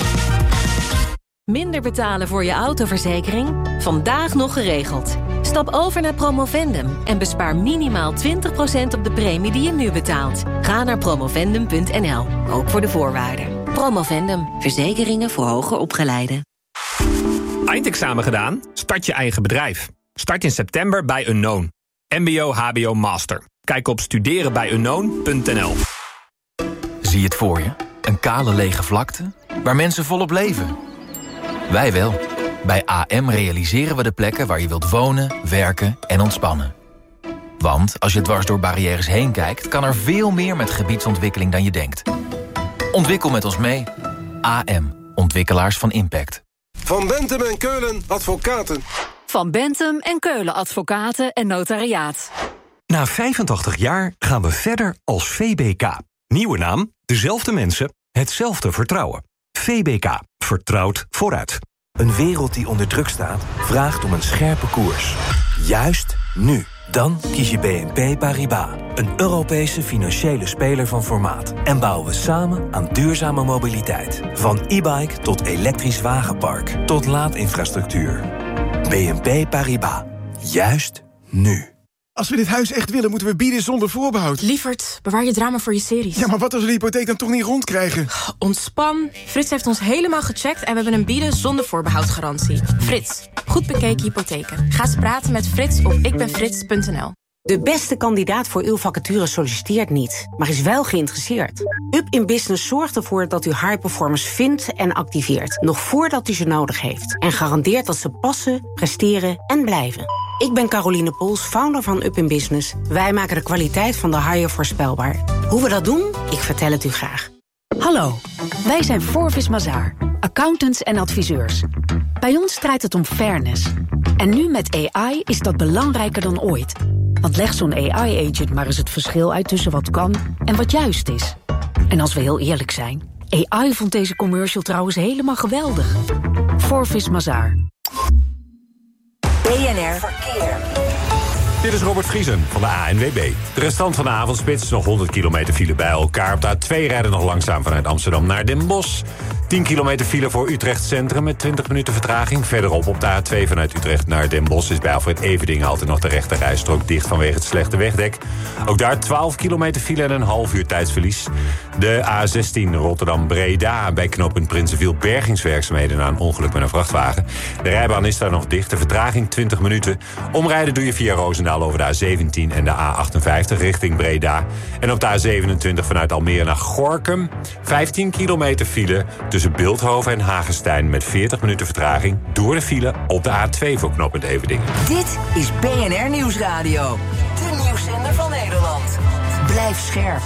Minder betalen voor je autoverzekering? Vandaag nog geregeld. Stap over naar Promovendum en bespaar minimaal 20% op de premie die je nu betaalt. Ga naar promovendum.nl, ook voor de voorwaarden. Promovendum, verzekeringen voor hoger opgeleiden.
Eindexamen gedaan? Start je eigen bedrijf. Start in september bij Unknown. MBO, HBO, Master. Kijk op studerenbijunknown.nl.
Zie het voor je? Een kale lege vlakte waar mensen volop leven. Wij wel. Bij AM realiseren we de plekken waar je wilt wonen, werken en ontspannen. Want als je dwars door barrières heen kijkt, kan er veel meer met gebiedsontwikkeling dan je denkt. Ontwikkel met ons mee. AM. Ontwikkelaars van impact.
Van Bentham en Keulen Advocaten.
Van Bentham en Keulen Advocaten en Notariaat.
Na 85 jaar gaan we verder als VBK. Nieuwe naam, dezelfde mensen, hetzelfde vertrouwen. VBK. Vertrouwd vooruit.
Een wereld die onder druk staat, vraagt om een scherpe koers. Juist nu. Dan kies je BNP Paribas. Een Europese financiële speler van formaat. En bouwen we samen aan duurzame mobiliteit. Van e-bike tot elektrisch wagenpark. Tot laadinfrastructuur. BNP Paribas. Juist nu.
Als we dit huis echt willen, moeten we bieden zonder voorbehoud.
Lievert, bewaar je drama voor je series.
Ja, maar wat als we de hypotheek dan toch niet rondkrijgen?
Ontspan. Frits heeft ons helemaal gecheckt en we hebben een bieden zonder voorbehoudgarantie. Frits, goed bekeken hypotheken. Ga eens praten met Frits op ikbenfrits.nl.
De beste kandidaat voor uw vacature solliciteert niet, maar is wel geïnteresseerd. Up in Business zorgt ervoor dat u high performers vindt en activeert, nog voordat u ze nodig heeft. En garandeert dat ze passen, presteren en blijven. Ik ben Caroline Pols, founder van Up in Business. Wij maken de kwaliteit van de hire voorspelbaar. Hoe we dat doen? Ik vertel het u graag.
Hallo, wij zijn Forvis Mazars, accountants en adviseurs. Bij ons draait het om fairness. En nu met AI is dat belangrijker dan ooit. Want leg zo'n AI-agent maar eens het verschil uit tussen wat kan en wat juist is. En als we heel eerlijk zijn, AI vond deze commercial trouwens helemaal geweldig. Forvis Mazars.
BNR Verkeer.
Dit is Robert Vriesen van de ANWB. De restant van de avondspits, nog 100 kilometer file bij elkaar. Op de A2 rijden nog langzaam vanuit Amsterdam naar Den Bosch. 10 kilometer file voor Utrecht Centrum met 20 minuten vertraging. Verderop op de A2 vanuit Utrecht naar Den Bosch is bij Alfred Everdingen altijd nog de rechte rijstrook dicht vanwege het slechte wegdek. Ook daar 12 kilometer file en een half uur tijdsverlies. De A16 Rotterdam-Breda bij knooppunt Prinsenviel bergingswerkzaamheden na een ongeluk met een vrachtwagen. De rijbaan is daar nog dicht, de vertraging 20 minuten. Omrijden doe je via Roosendaal over de A17 en de A58 richting Breda. En op de A27 vanuit Almere naar Gorinchem 15 kilometer file tussen Bilthoven en Hagestein met 40 minuten vertraging door de file op de A2 voor knooppunt Everdingen.
Dit is BNR Nieuwsradio. De nieuwszender van Nederland. Blijf scherp.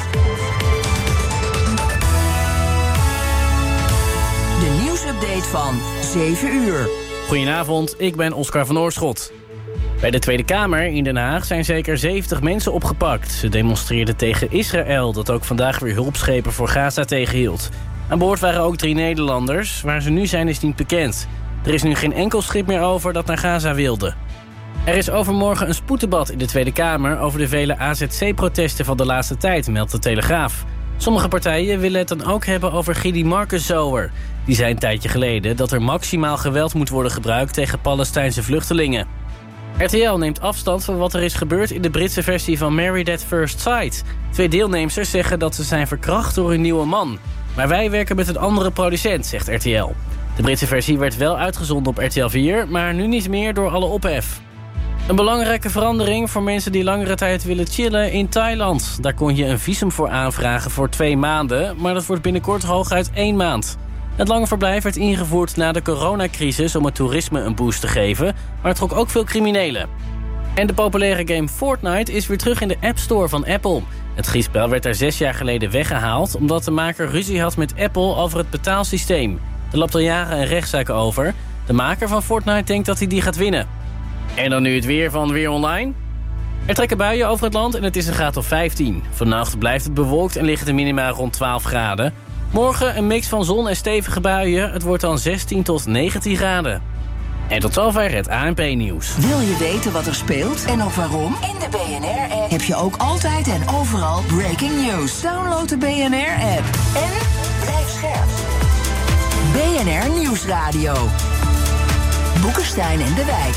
De nieuwsupdate van 7 uur.
Goedenavond, ik ben Oscar van Oorschot. Bij de Tweede Kamer in Den Haag zijn zeker 70 mensen opgepakt. Ze demonstreerden tegen Israël, dat ook vandaag weer hulpschepen voor Gaza tegenhield. Aan boord waren ook 3 Nederlanders. Waar ze nu zijn is niet bekend. Er is nu geen enkel schip meer over dat naar Gaza wilde. Er is overmorgen een spoeddebat in de Tweede Kamer over de vele AZC-protesten van de laatste tijd, meldt de Telegraaf. Sommige partijen willen het dan ook hebben over Gidi Marcus-Zower. Die zei een tijdje geleden dat er maximaal geweld moet worden gebruikt tegen Palestijnse vluchtelingen. RTL neemt afstand van wat er is gebeurd in de Britse versie van Married at First Sight. 2 deelnemers zeggen dat ze zijn verkracht door hun nieuwe man. Maar wij werken met een andere producent, zegt RTL. De Britse versie werd wel uitgezonden op RTL 4, maar nu niet meer door alle ophef. Een belangrijke verandering voor mensen die langere tijd willen chillen in Thailand. Daar kon je een visum voor aanvragen voor 2 maanden... maar dat wordt binnenkort hooguit 1 maand. Het lange verblijf werd ingevoerd na de coronacrisis... om het toerisme een boost te geven, maar het trok ook veel criminelen. En de populaire game Fortnite is weer terug in de App Store van Apple. Het schietspel werd er 6 jaar geleden weggehaald... omdat de maker ruzie had met Apple over het betaalsysteem. Er loopt al jaren een rechtszaak over. De maker van Fortnite denkt dat hij die gaat winnen. En dan nu het weer van Weer Online. Er trekken buien over het land en het is een graad of 15. Vannacht blijft het bewolkt en liggen de minima rond 12 graden. Morgen een mix van zon en stevige buien. Het wordt dan 16 tot 19 graden. En tot zover het ANP-nieuws.
Wil je weten wat er speelt en ook waarom? In de BNR-app heb je ook altijd en overal breaking news. Download de BNR-app en blijf scherp. BNR Nieuwsradio. Boekenstein en de Wijk.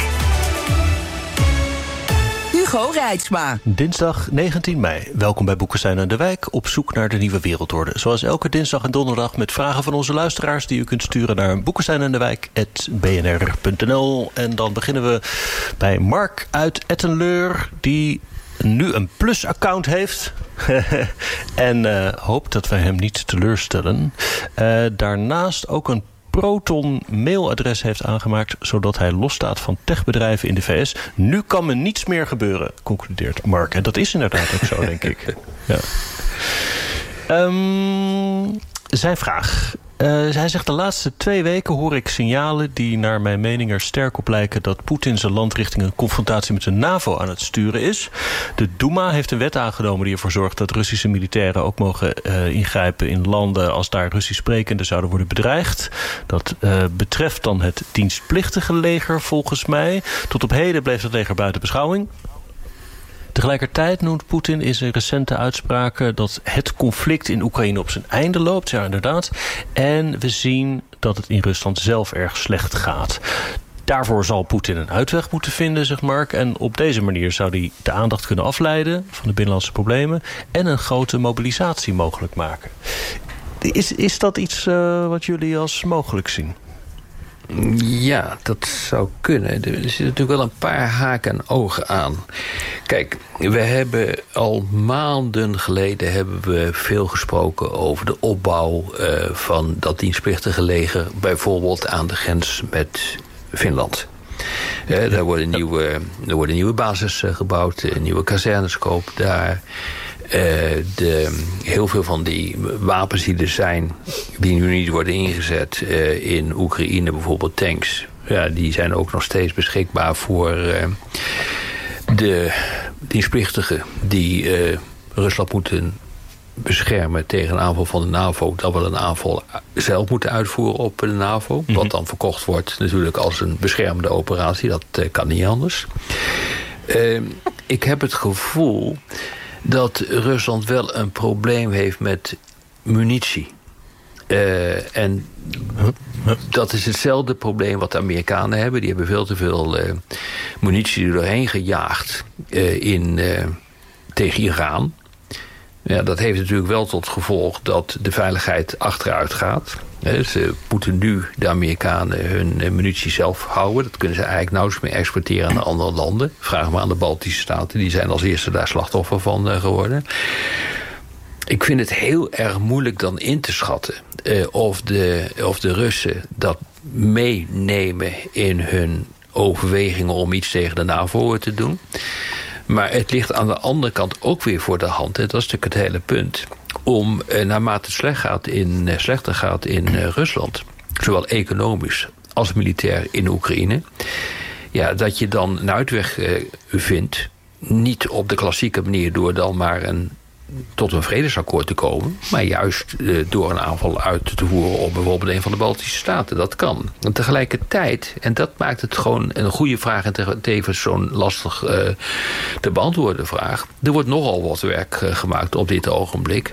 Hugo Reitsma.
Dinsdag 19 mei. Welkom bij Boekenstein en de Wijk, op zoek naar de nieuwe wereldorde. Zoals elke dinsdag en donderdag met vragen van onze luisteraars... die u kunt sturen naar boekensteinendewijk@bnr.nl. En dan beginnen we bij Mark uit Ettenleur... die nu een Plus-account heeft... en hoopt dat wij hem niet teleurstellen. Daarnaast ook een Proton mailadres heeft aangemaakt... zodat hij losstaat van techbedrijven in de VS. Nu kan me niets meer gebeuren, concludeert Mark. En dat is inderdaad ook zo, denk ik. Ja. Zijn vraag. Hij zegt: de laatste 2 weken hoor ik signalen die naar mijn mening er sterk op lijken... dat Poetin zijn land richting een confrontatie met de NAVO aan het sturen is. De Duma heeft een wet aangenomen die ervoor zorgt... dat Russische militairen ook mogen ingrijpen in landen... als daar Russisch sprekenden zouden worden bedreigd. Dat betreft dan het dienstplichtige leger volgens mij. Tot op heden bleef het leger buiten beschouwing. Tegelijkertijd noemt Poetin in zijn recente uitspraken... dat het conflict in Oekraïne op zijn einde loopt. Ja, inderdaad. En we zien dat het in Rusland zelf erg slecht gaat. Daarvoor zal Poetin een uitweg moeten vinden, zegt Mark. En op deze manier zou hij de aandacht kunnen afleiden... van de binnenlandse problemen... en een grote mobilisatie mogelijk maken. Is dat iets wat jullie als mogelijk zien?
Ja, dat zou kunnen. Er zitten natuurlijk wel een paar haken en ogen aan. Kijk, we hebben al maanden geleden veel gesproken over de opbouw van dat dienstplichtige leger, bijvoorbeeld aan de grens met Finland. Daar worden nieuwe bases gebouwd, nieuwe kazernes koop daar. Heel veel van die wapens die er zijn, die nu niet worden ingezet in Oekraïne, bijvoorbeeld tanks, ja, die zijn ook nog steeds beschikbaar voor de dienstplichtigen die Rusland moeten beschermen tegen een aanval van de NAVO, dat we een aanval zelf moeten uitvoeren op de NAVO. Wat dan verkocht wordt natuurlijk als een beschermende operatie. Dat kan niet anders. Ik heb het gevoel dat Rusland wel een probleem heeft met munitie. En dat is hetzelfde probleem wat de Amerikanen hebben. Die hebben veel te veel munitie er doorheen gejaagd tegen Iran. Ja, dat heeft natuurlijk wel tot gevolg dat de veiligheid achteruit gaat. Ze moeten nu, de Amerikanen, hun munitie zelf houden. Dat kunnen ze eigenlijk nauwelijks meer exporteren aan andere landen. Vraag maar aan de Baltische Staten. Die zijn als eerste daar slachtoffer van geworden. Ik vind het heel erg moeilijk dan in te schatten of de Russen dat meenemen in hun overwegingen om iets tegen de NAVO te doen. Maar het ligt aan de andere kant ook weer voor de hand. Dat is natuurlijk het hele punt. Om naarmate het slechter gaat in Rusland, zowel economisch als militair in Oekraïne, ja, dat je dan een uitweg vindt, niet op de klassieke manier door dan maar tot een vredesakkoord te komen, maar juist door een aanval uit te voeren op bijvoorbeeld een van de Baltische Staten. Dat kan. En tegelijkertijd, en dat maakt het gewoon een goede vraag en tevens zo'n lastig te beantwoorden vraag, er wordt nogal wat werk gemaakt op dit ogenblik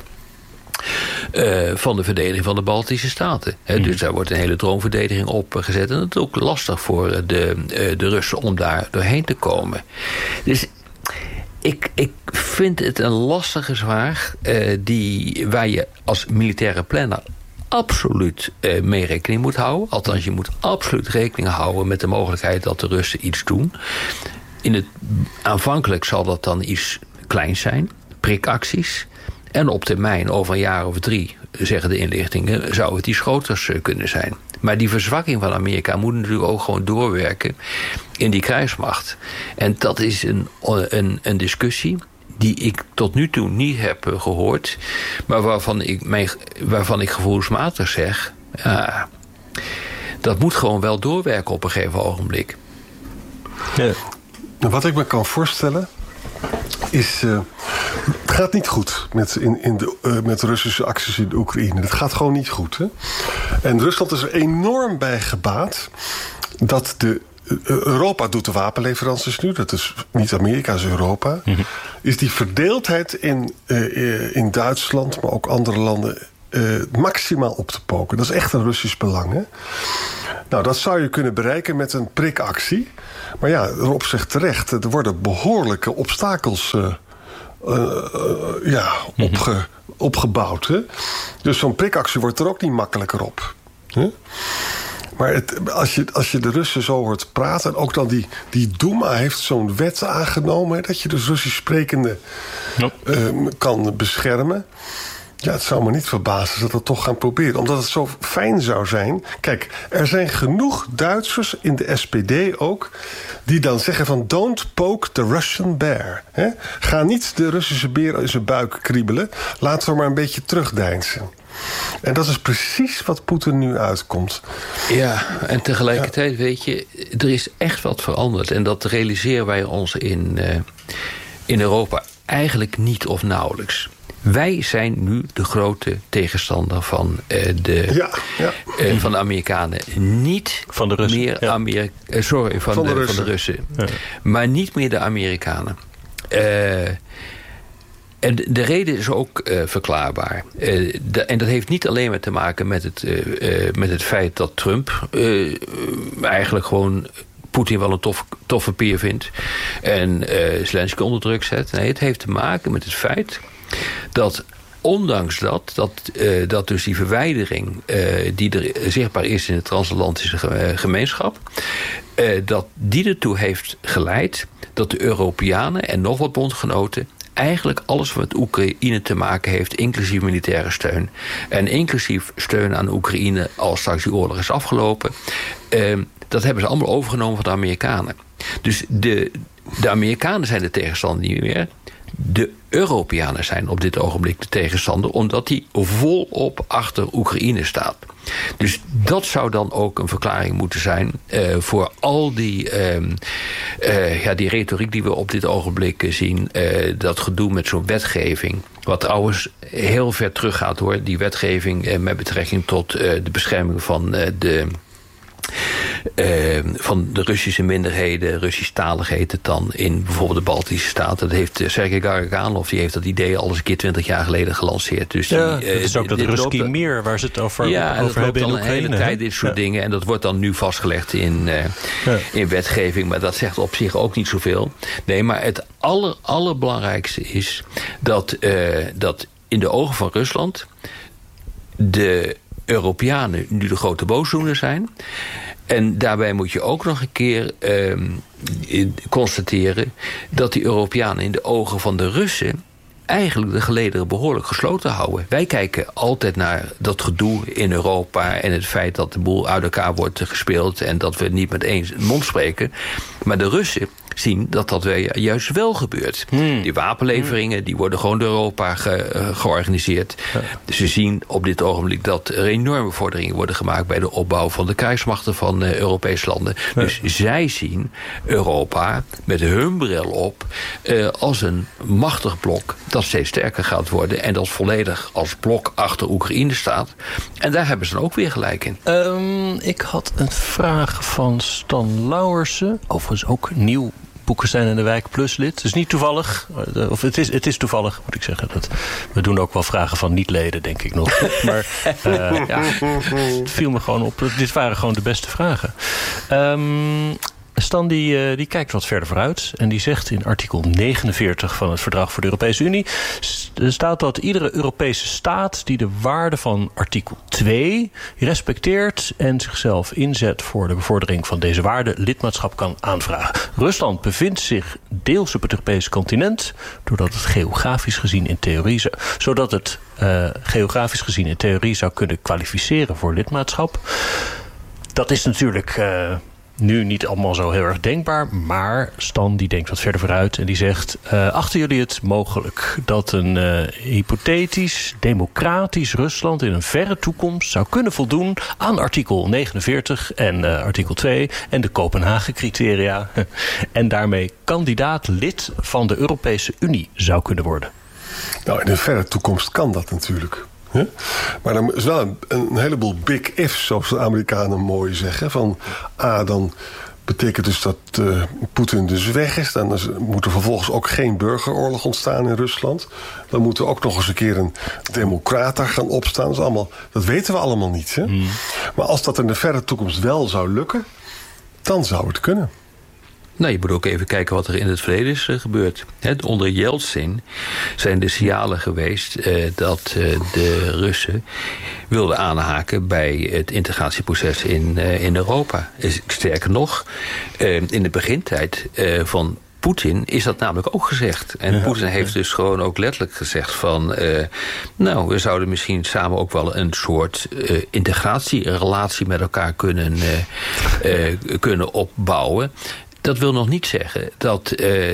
van de verdediging van de Baltische Staten. Dus daar wordt een hele droomverdediging op gezet. En het is ook lastig voor de Russen om daar doorheen te komen. Dus ik vind het een lastige vraag waar je als militaire planner absoluut mee rekening moet houden. Althans, je moet absoluut rekening houden met de mogelijkheid dat de Russen iets doen. aanvankelijk zal dat dan iets kleins zijn, prikacties. En op termijn, over een jaar of 3, zeggen de inlichtingen, zou het iets groters kunnen zijn. Maar die verzwakking van Amerika moet natuurlijk ook gewoon doorwerken in die krijgsmacht. En dat is een discussie die ik tot nu toe niet heb gehoord, maar waarvan ik gevoelsmatig zeg, dat moet gewoon wel doorwerken op een gegeven ogenblik.
Ja. Wat ik me kan voorstellen is, het gaat niet goed met Russische acties in de Oekraïne. Het gaat gewoon niet goed. Hè? En Rusland is er enorm bij gebaat dat Europa doet de wapenleveranties nu. Dat is niet Amerika, is Europa. Mm-hmm. Is die verdeeldheid in Duitsland, maar ook andere landen, maximaal op te poken. Dat is echt een Russisch belang. Hè? Nou, dat zou je kunnen bereiken met een prikactie. Maar ja, erop zegt terecht, er worden behoorlijke obstakels opgebouwd. Hè? Dus zo'n prikactie wordt er ook niet makkelijker op. Hè? Maar als je de Russen zo hoort praten, en ook dan die Duma heeft zo'n wet aangenomen, hè, dat je dus Russisch sprekende kan beschermen. Ja, het zou me niet verbazen dat we dat toch gaan proberen. Omdat het zo fijn zou zijn. Kijk, er zijn genoeg Duitsers in de SPD ook, die dan zeggen van don't poke the Russian bear. Hè? Ga niet de Russische beer in zijn buik kriebelen. Laten we maar een beetje terugdeinzen. En dat is precies wat Poetin nu uitkomt.
Ja, en tegelijkertijd weet je, er is echt wat veranderd. En dat realiseren wij ons in Europa eigenlijk niet of nauwelijks. Wij zijn nu de grote tegenstander van van de Amerikanen. Niet
van de Russen.
Meer van de Russen. Ja. Maar niet meer de Amerikanen. En de reden is ook verklaarbaar. En dat heeft niet alleen maar te maken met het feit dat Trump eigenlijk gewoon Poetin wel een toffe peer vindt en Zelensky onder druk zet. Nee, het heeft te maken met het feit dat ondanks dat dus die verwijdering die er zichtbaar is in de transatlantische gemeenschap, dat die ertoe heeft geleid dat de Europeanen en nog wat bondgenoten eigenlijk alles wat met Oekraïne te maken heeft, inclusief militaire steun en inclusief steun aan Oekraïne als straks die oorlog is afgelopen, dat hebben ze allemaal overgenomen van de Amerikanen. Dus de Amerikanen zijn de tegenstander niet meer. De Europeanen zijn op dit ogenblik de tegenstander, omdat die volop achter Oekraïne staat. Dus dat zou dan ook een verklaring moeten zijn voor al die retoriek die we op dit ogenblik zien. Dat gedoe met zo'n wetgeving. Wat trouwens heel ver teruggaat hoor. Die wetgeving met betrekking tot de bescherming van de Russische minderheden, Russisch-talig heet het dan, in bijvoorbeeld de Baltische Staten. Dat heeft Sergei Garaganov, die heeft dat idee al eens een keer 20 jaar geleden gelanceerd. Dus
het is ook dat Ruski Mir waar ze het over hebben in Oekraïne.
Een hele tijd dit soort dingen. En dat wordt dan nu vastgelegd in wetgeving. Maar dat zegt op zich ook niet zoveel. Nee, maar het allerbelangrijkste is dat in de ogen van Rusland de Europeanen nu de grote boosdoener zijn. En daarbij moet je ook nog een keer constateren dat die Europeanen in de ogen van de Russen eigenlijk de gelederen behoorlijk gesloten houden. Wij kijken altijd naar dat gedoe in Europa en het feit dat de boel uit elkaar wordt gespeeld en dat we niet met één mond spreken. Maar de Russen zien dat juist wel gebeurt. Die wapenleveringen die worden gewoon door Europa georganiseerd. Dus ze zien op dit ogenblik dat er enorme vorderingen worden gemaakt bij de opbouw van de krijgsmachten van Europese landen. Dus zij zien Europa met hun bril op als een machtig blok dat steeds sterker gaat worden en dat volledig als blok achter Oekraïne staat. En daar hebben ze dan ook weer gelijk in.
Ik had een vraag van Stan Lauwersen. Overigens ook nieuw Boekenstein en de Wijk Plus lid. Het is niet toevallig. Of het is toevallig, moet ik zeggen. We doen ook wel vragen van niet-leden, denk ik nog. Maar het viel me gewoon op. Dit waren gewoon de beste vragen. Stan die kijkt wat verder vooruit. En die zegt in artikel 49 van het Verdrag voor de Europese Unie... staat dat iedere Europese staat die de waarde van artikel 2 respecteert en zichzelf inzet voor de bevordering van deze waarde lidmaatschap kan aanvragen. Rusland bevindt zich deels op het Europese continent, doordat het geografisch gezien in theorie zou kunnen kwalificeren voor lidmaatschap. Dat is natuurlijk nu niet allemaal zo heel erg denkbaar, maar Stan die denkt wat verder vooruit en die zegt, achten jullie het mogelijk dat een hypothetisch, democratisch Rusland in een verre toekomst zou kunnen voldoen aan artikel 49 en artikel 2 en de Kopenhagen-criteria en daarmee kandidaat lid van de Europese Unie zou kunnen worden?
Nou, in een verre toekomst kan dat natuurlijk. Huh? Maar er is wel een heleboel big ifs, zoals de Amerikanen mooi zeggen. Van dan betekent dus dat Poetin dus weg is. Dan moet er vervolgens ook geen burgeroorlog ontstaan in Rusland. Dan moet er ook nog eens een keer een democraat daar gaan opstaan. Dat weten we allemaal niet. Hè? Maar als dat in de verre toekomst wel zou lukken, dan zou het kunnen.
Nou, je moet ook even kijken wat er in het verleden is gebeurd. Onder Yeltsin zijn de signalen geweest dat de Russen wilden aanhaken bij het integratieproces in Europa. Sterker nog, in de begintijd van Poetin is dat namelijk ook gezegd. En Poetin heeft dus gewoon ook letterlijk gezegd van we zouden misschien samen ook wel een soort integratierelatie met elkaar kunnen opbouwen. Dat wil nog niet zeggen dat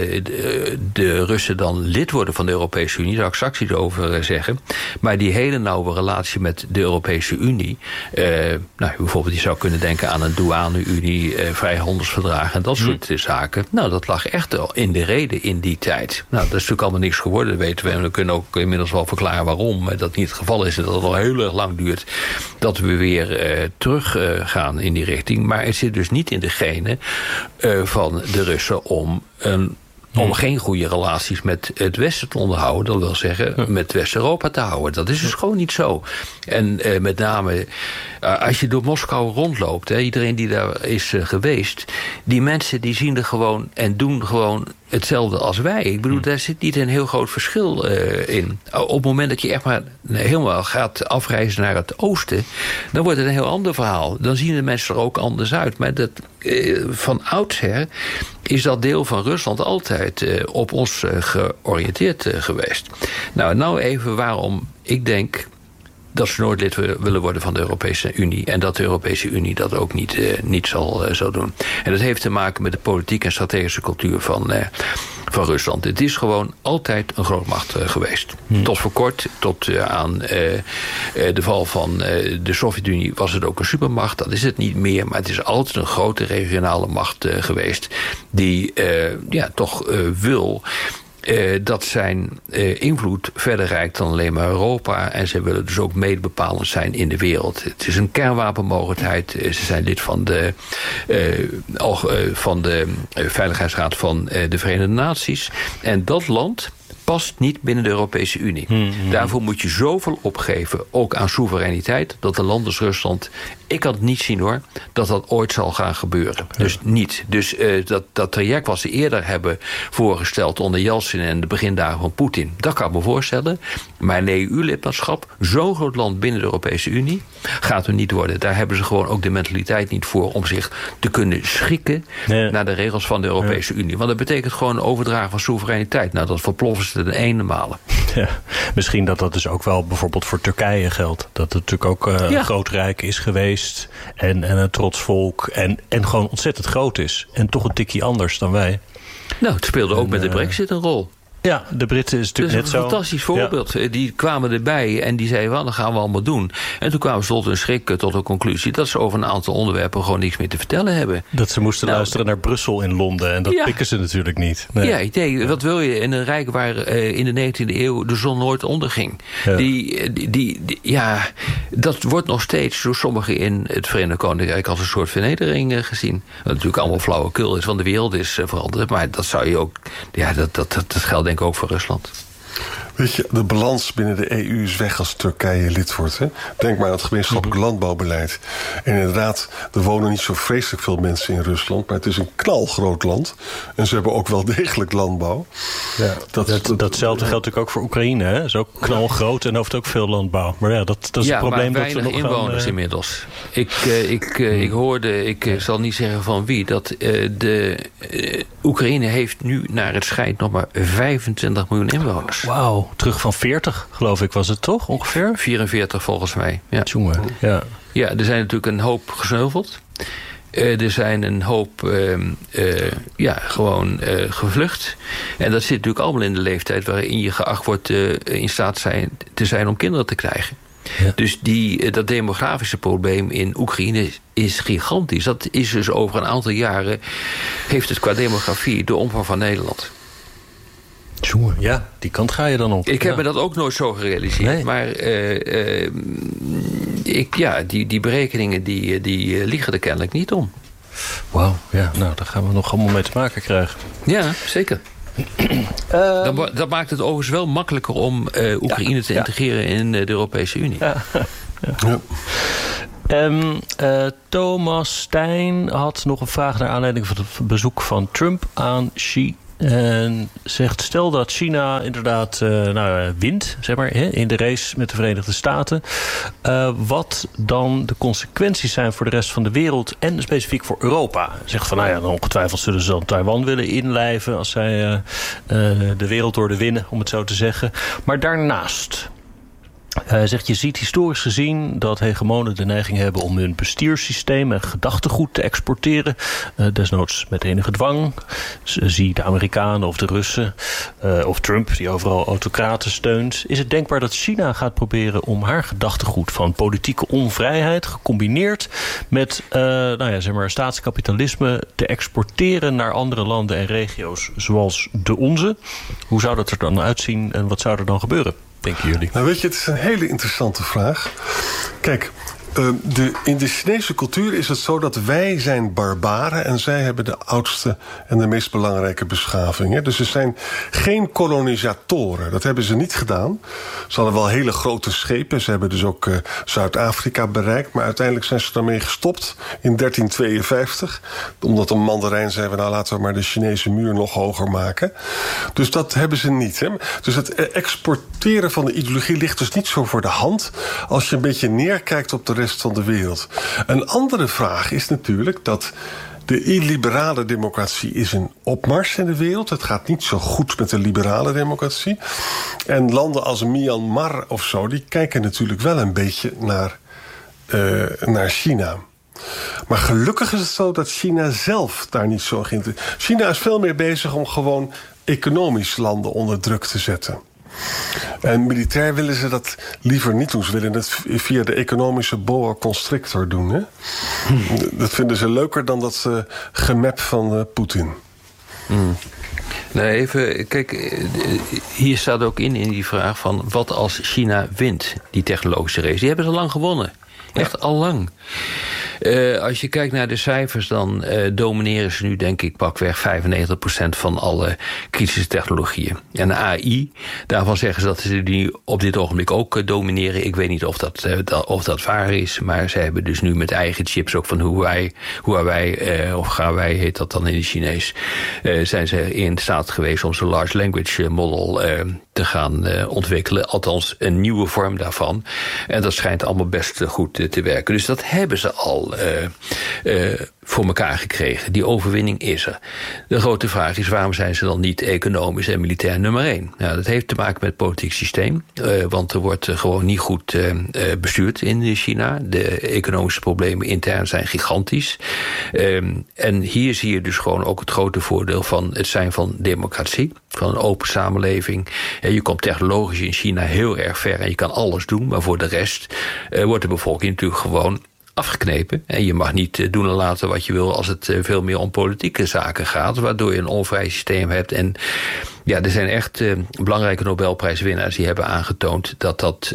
de Russen dan lid worden van de Europese Unie. Daar zou ik straks iets over zeggen. Maar die hele nauwe relatie met de Europese Unie. Bijvoorbeeld je zou kunnen denken aan een douane-unie, vrijhandelsverdragen en dat soort zaken. Nou, dat lag echt in de reden in die tijd. Nou, dat is natuurlijk allemaal niks geworden, dat weten we. En we kunnen ook inmiddels wel verklaren waarom dat niet het geval is. En dat het al heel erg lang duurt dat we weer terug gaan in die richting. Maar het zit dus niet in de genen van de Russen om geen goede relaties met het Westen te onderhouden. Dat wil zeggen met West-Europa te houden. Dat is dus gewoon niet zo. En met name als je door Moskou rondloopt, iedereen die daar is geweest, die mensen die zien er gewoon en doen gewoon hetzelfde als wij. Ik bedoel, daar zit niet een heel groot verschil in. Op het moment dat je echt maar helemaal gaat afreizen naar het oosten, dan wordt het een heel ander verhaal. Dan zien de mensen er ook anders uit. Maar van oudsher is dat deel van Rusland altijd op ons georiënteerd geweest. Nou even waarom ik denk dat ze nooit lid willen worden van de Europese Unie. En dat de Europese Unie dat ook niet zal doen. En dat heeft te maken met de politieke en strategische cultuur van Rusland. Het is gewoon altijd een grootmacht geweest. Tot voor kort, tot aan de val van de Sovjet-Unie was het ook een supermacht. Dat is het niet meer, maar het is altijd een grote regionale macht geweest die toch wil dat zijn invloed verder reikt dan alleen maar Europa. En ze willen dus ook medebepalend zijn in de wereld. Het is een kernwapenmogelijkheid. Ze zijn lid van de Veiligheidsraad van de Verenigde Naties. En dat land past niet binnen de Europese Unie. Daarvoor moet je zoveel opgeven, ook aan soevereiniteit, dat een land als Rusland, ik kan het niet zien hoor, dat ooit zal gaan gebeuren. Dus niet. Dus dat traject wat ze eerder hebben voorgesteld onder Yeltsin en de begindagen van Poetin, dat kan ik me voorstellen. Maar een EU-lidmaatschap, zo'n groot land binnen de Europese Unie, gaat er niet worden. Daar hebben ze gewoon ook de mentaliteit niet voor om zich te kunnen schikken naar de regels van de Europese Unie. Want dat betekent gewoon overdragen van soevereiniteit. Nou, dat verploffen ze de ene malen.
Ja, misschien dat dus ook wel bijvoorbeeld voor Turkije geldt. Dat het natuurlijk ook een groot rijk is geweest en een trots volk en gewoon ontzettend groot is. En toch een tikje anders dan wij.
Nou, het speelde ook met de Brexit een rol.
Ja, de Britten is natuurlijk net zo.
Dat is een fantastisch voorbeeld. Ja. Die kwamen erbij en die zeiden, well, dat gaan we allemaal doen. En toen kwamen ze tot een schrik, tot een conclusie dat ze over een aantal onderwerpen gewoon niks meer te vertellen hebben. Dat ze moesten luisteren naar Brussel in Londen en dat pikken ze natuurlijk niet. Nee. Wat wil je in een rijk waar in de 19e eeuw de zon nooit onderging? Ja. Dat wordt nog steeds door sommigen in het Verenigd Koninkrijk als een soort vernedering gezien. Wat natuurlijk allemaal flauwekul is, want de wereld is veranderd. Maar dat zou je ook, dat geldt denk ik ook voor Rusland.
Weet je, de balans binnen de EU is weg als Turkije lid wordt. Hè? Denk maar aan het gemeenschappelijk landbouwbeleid. En inderdaad, er wonen niet zo vreselijk veel mensen in Rusland, maar het is een knalgroot land. En ze hebben ook wel degelijk landbouw.
Ja, datzelfde geldt natuurlijk ook voor Oekraïne. Hè? Dat is ook knalgroot en heeft ook veel landbouw. Maar ja, dat is het probleem.
Maar weinig inwoners inmiddels. Ik hoorde, ik zal niet zeggen van wie, dat Oekraïne heeft nu naar het schijnt nog maar 25 miljoen inwoners.
Wauw, terug van 40 geloof ik was het toch ongeveer?
44 volgens mij. Ja.
Jongen, ja.
Ja, er zijn natuurlijk een hoop gesneuveld. Er zijn een hoop gevlucht. En dat zit natuurlijk allemaal in de leeftijd waarin je geacht wordt in staat te zijn om kinderen te krijgen. Ja. Dus dat demografische probleem in Oekraïne is gigantisch. Dat is dus over een aantal jaren, heeft het qua demografie de omvang van Nederland.
Jongen, ja, die kant ga je dan op.
Ik heb me dat ook nooit zo gerealiseerd. Nee. Maar die berekeningen die liegen er kennelijk niet om.
Wauw, ja, nou, daar gaan we nog allemaal mee te maken krijgen.
Ja, zeker. Dat maakt het overigens wel makkelijker om Oekraïne te integreren in de Europese Unie.
Ja. Thomas Stijn had nog een vraag naar aanleiding van het bezoek van Trump aan Xi. En zegt, stel dat China inderdaad wint, zeg maar, in de race met de Verenigde Staten. Wat dan de consequenties zijn voor de rest van de wereld en specifiek voor Europa. Zegt van, dan ongetwijfeld zullen ze dan Taiwan willen inlijven als zij de wereldorde winnen, om het zo te zeggen. Maar daarnaast, hij zegt, je ziet historisch gezien dat hegemonen de neiging hebben om hun bestuurssysteem en gedachtegoed te exporteren. Desnoods met enige dwang. Zie de Amerikanen of de Russen of Trump die overal autocraten steunt. Is het denkbaar dat China gaat proberen om haar gedachtegoed van politieke onvrijheid gecombineerd met staatskapitalisme te exporteren naar andere landen en regio's zoals de onze? Hoe zou dat er dan uitzien en wat zou er dan gebeuren, denken jullie?
Nou weet je, het is een hele interessante vraag. Kijk, in de Chinese cultuur is het zo dat wij zijn barbaren en zij hebben de oudste en de meest belangrijke beschaving. Hè? Dus ze zijn geen kolonisatoren. Dat hebben ze niet gedaan. Ze hadden wel hele grote schepen. Ze hebben dus ook Zuid-Afrika bereikt. Maar uiteindelijk zijn ze daarmee gestopt in 1352. Omdat een mandarijn zei, laten we maar de Chinese muur nog hoger maken. Dus dat hebben ze niet. Hè? Dus het exporteren van de ideologie ligt dus niet zo voor de hand als je een beetje neerkijkt op de rest van de wereld. Een andere vraag is natuurlijk dat de illiberale democratie is een opmars in de wereld. Het gaat niet zo goed met de liberale democratie. En landen als Myanmar of zo, die kijken natuurlijk wel een beetje naar China. Maar gelukkig is het zo dat China zelf daar niet zo in. China is veel meer bezig om gewoon economisch landen onder druk te zetten. En militair willen ze dat liever niet doen. Ze willen het via de economische boa constrictor doen. Hè? Dat vinden ze leuker dan dat gemap van Poetin.
Nee, even, kijk, hier staat ook in die vraag van wat als China wint, die technologische race. Die hebben ze al lang gewonnen. Echt al lang. Als je kijkt naar de cijfers, dan domineren ze nu, denk ik, pakweg 95% van alle kritische technologieën. En AI, daarvan zeggen ze dat ze die op dit ogenblik ook domineren. Ik weet niet of dat waar is, maar ze hebben dus nu met eigen chips ook van Huawei, of Huawei heet dat dan in het Chinees, zijn ze in staat geweest om zo'n large language model te gaan ontwikkelen. Althans, een nieuwe vorm daarvan. En dat schijnt allemaal best goed te werken. Dus dat hebben ze al voor elkaar gekregen. Die overwinning is er. De grote vraag is, waarom zijn ze dan niet economisch en militair nummer 1? Nou, dat heeft te maken met het politiek systeem. Want er wordt gewoon niet goed bestuurd in China. De economische problemen intern zijn gigantisch. En hier zie je dus gewoon ook het grote voordeel van het zijn van democratie. Van een open samenleving. Je komt technologisch in China heel erg ver en je kan alles doen. Maar voor de rest wordt de bevolking natuurlijk gewoon afgeknepen. En je mag niet doen en laten wat je wil als het veel meer om politieke zaken gaat. Waardoor je een onvrij systeem hebt. En ja, er zijn echt belangrijke Nobelprijswinnaars die hebben aangetoond dat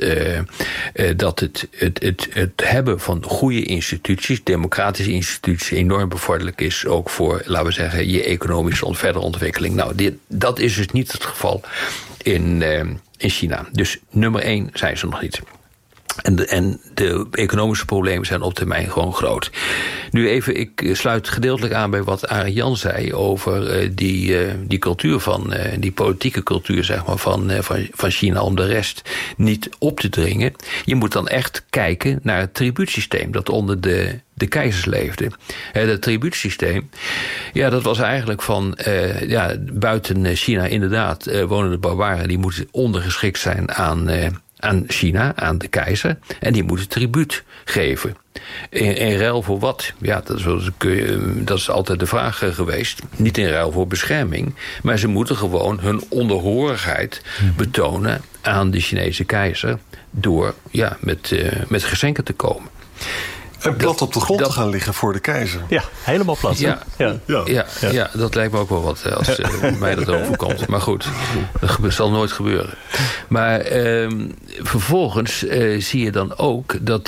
het hebben van goede instituties, democratische instituties, enorm bevorderlijk is. Ook voor, laten we zeggen, je economische verdere ontwikkeling. Nou, dat is dus niet het geval in China. Dus nummer 1 zijn ze nog niet. En de economische problemen zijn op termijn gewoon groot. Nu even, ik sluit gedeeltelijk aan bij wat Arend Jan zei over die cultuur die politieke cultuur zeg maar, van China om de rest niet op te dringen. Je moet dan echt kijken naar het tribuutsysteem dat onder de keizers leefde. Dat tribuutsysteem, ja, dat was eigenlijk van buiten China inderdaad wonen de barbaren die moeten ondergeschikt zijn aan China, aan de keizer. En die moeten tribuut geven. In ruil voor wat? Ja, dat is altijd de vraag geweest. Niet in ruil voor bescherming. Maar ze moeten gewoon hun onderhorigheid betonen aan de Chinese keizer door met geschenken te komen.
En plat op de grond te gaan liggen voor de keizer.
Ja, helemaal plat.
Ja, dat lijkt me ook wel wat als mij dat overkomt. Maar goed, dat zal nooit gebeuren. Maar vervolgens zie je dan ook dat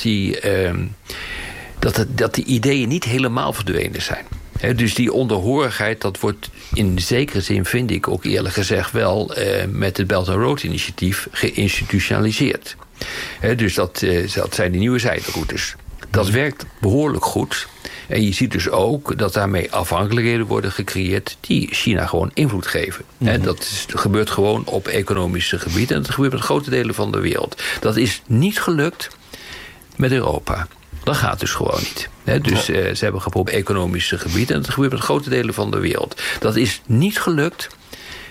die ideeën niet helemaal verdwenen zijn. Dus die onderhorigheid, dat wordt in zekere zin, vind ik ook eerlijk gezegd wel met het Belt and Road initiatief geïnstitutionaliseerd. Dus dat zijn die nieuwe zijderoutes. Dat werkt behoorlijk goed. En je ziet dus ook dat daarmee afhankelijkheden worden gecreëerd die China gewoon invloed geven. Dat gebeurt gewoon op economische gebieden en dat gebeurt met grote delen van de wereld. Dat is niet gelukt met Europa. Dat gaat dus gewoon niet. Dus ze hebben geprobeerd op economische gebieden en dat gebeurt met grote delen van de wereld. Dat is niet gelukt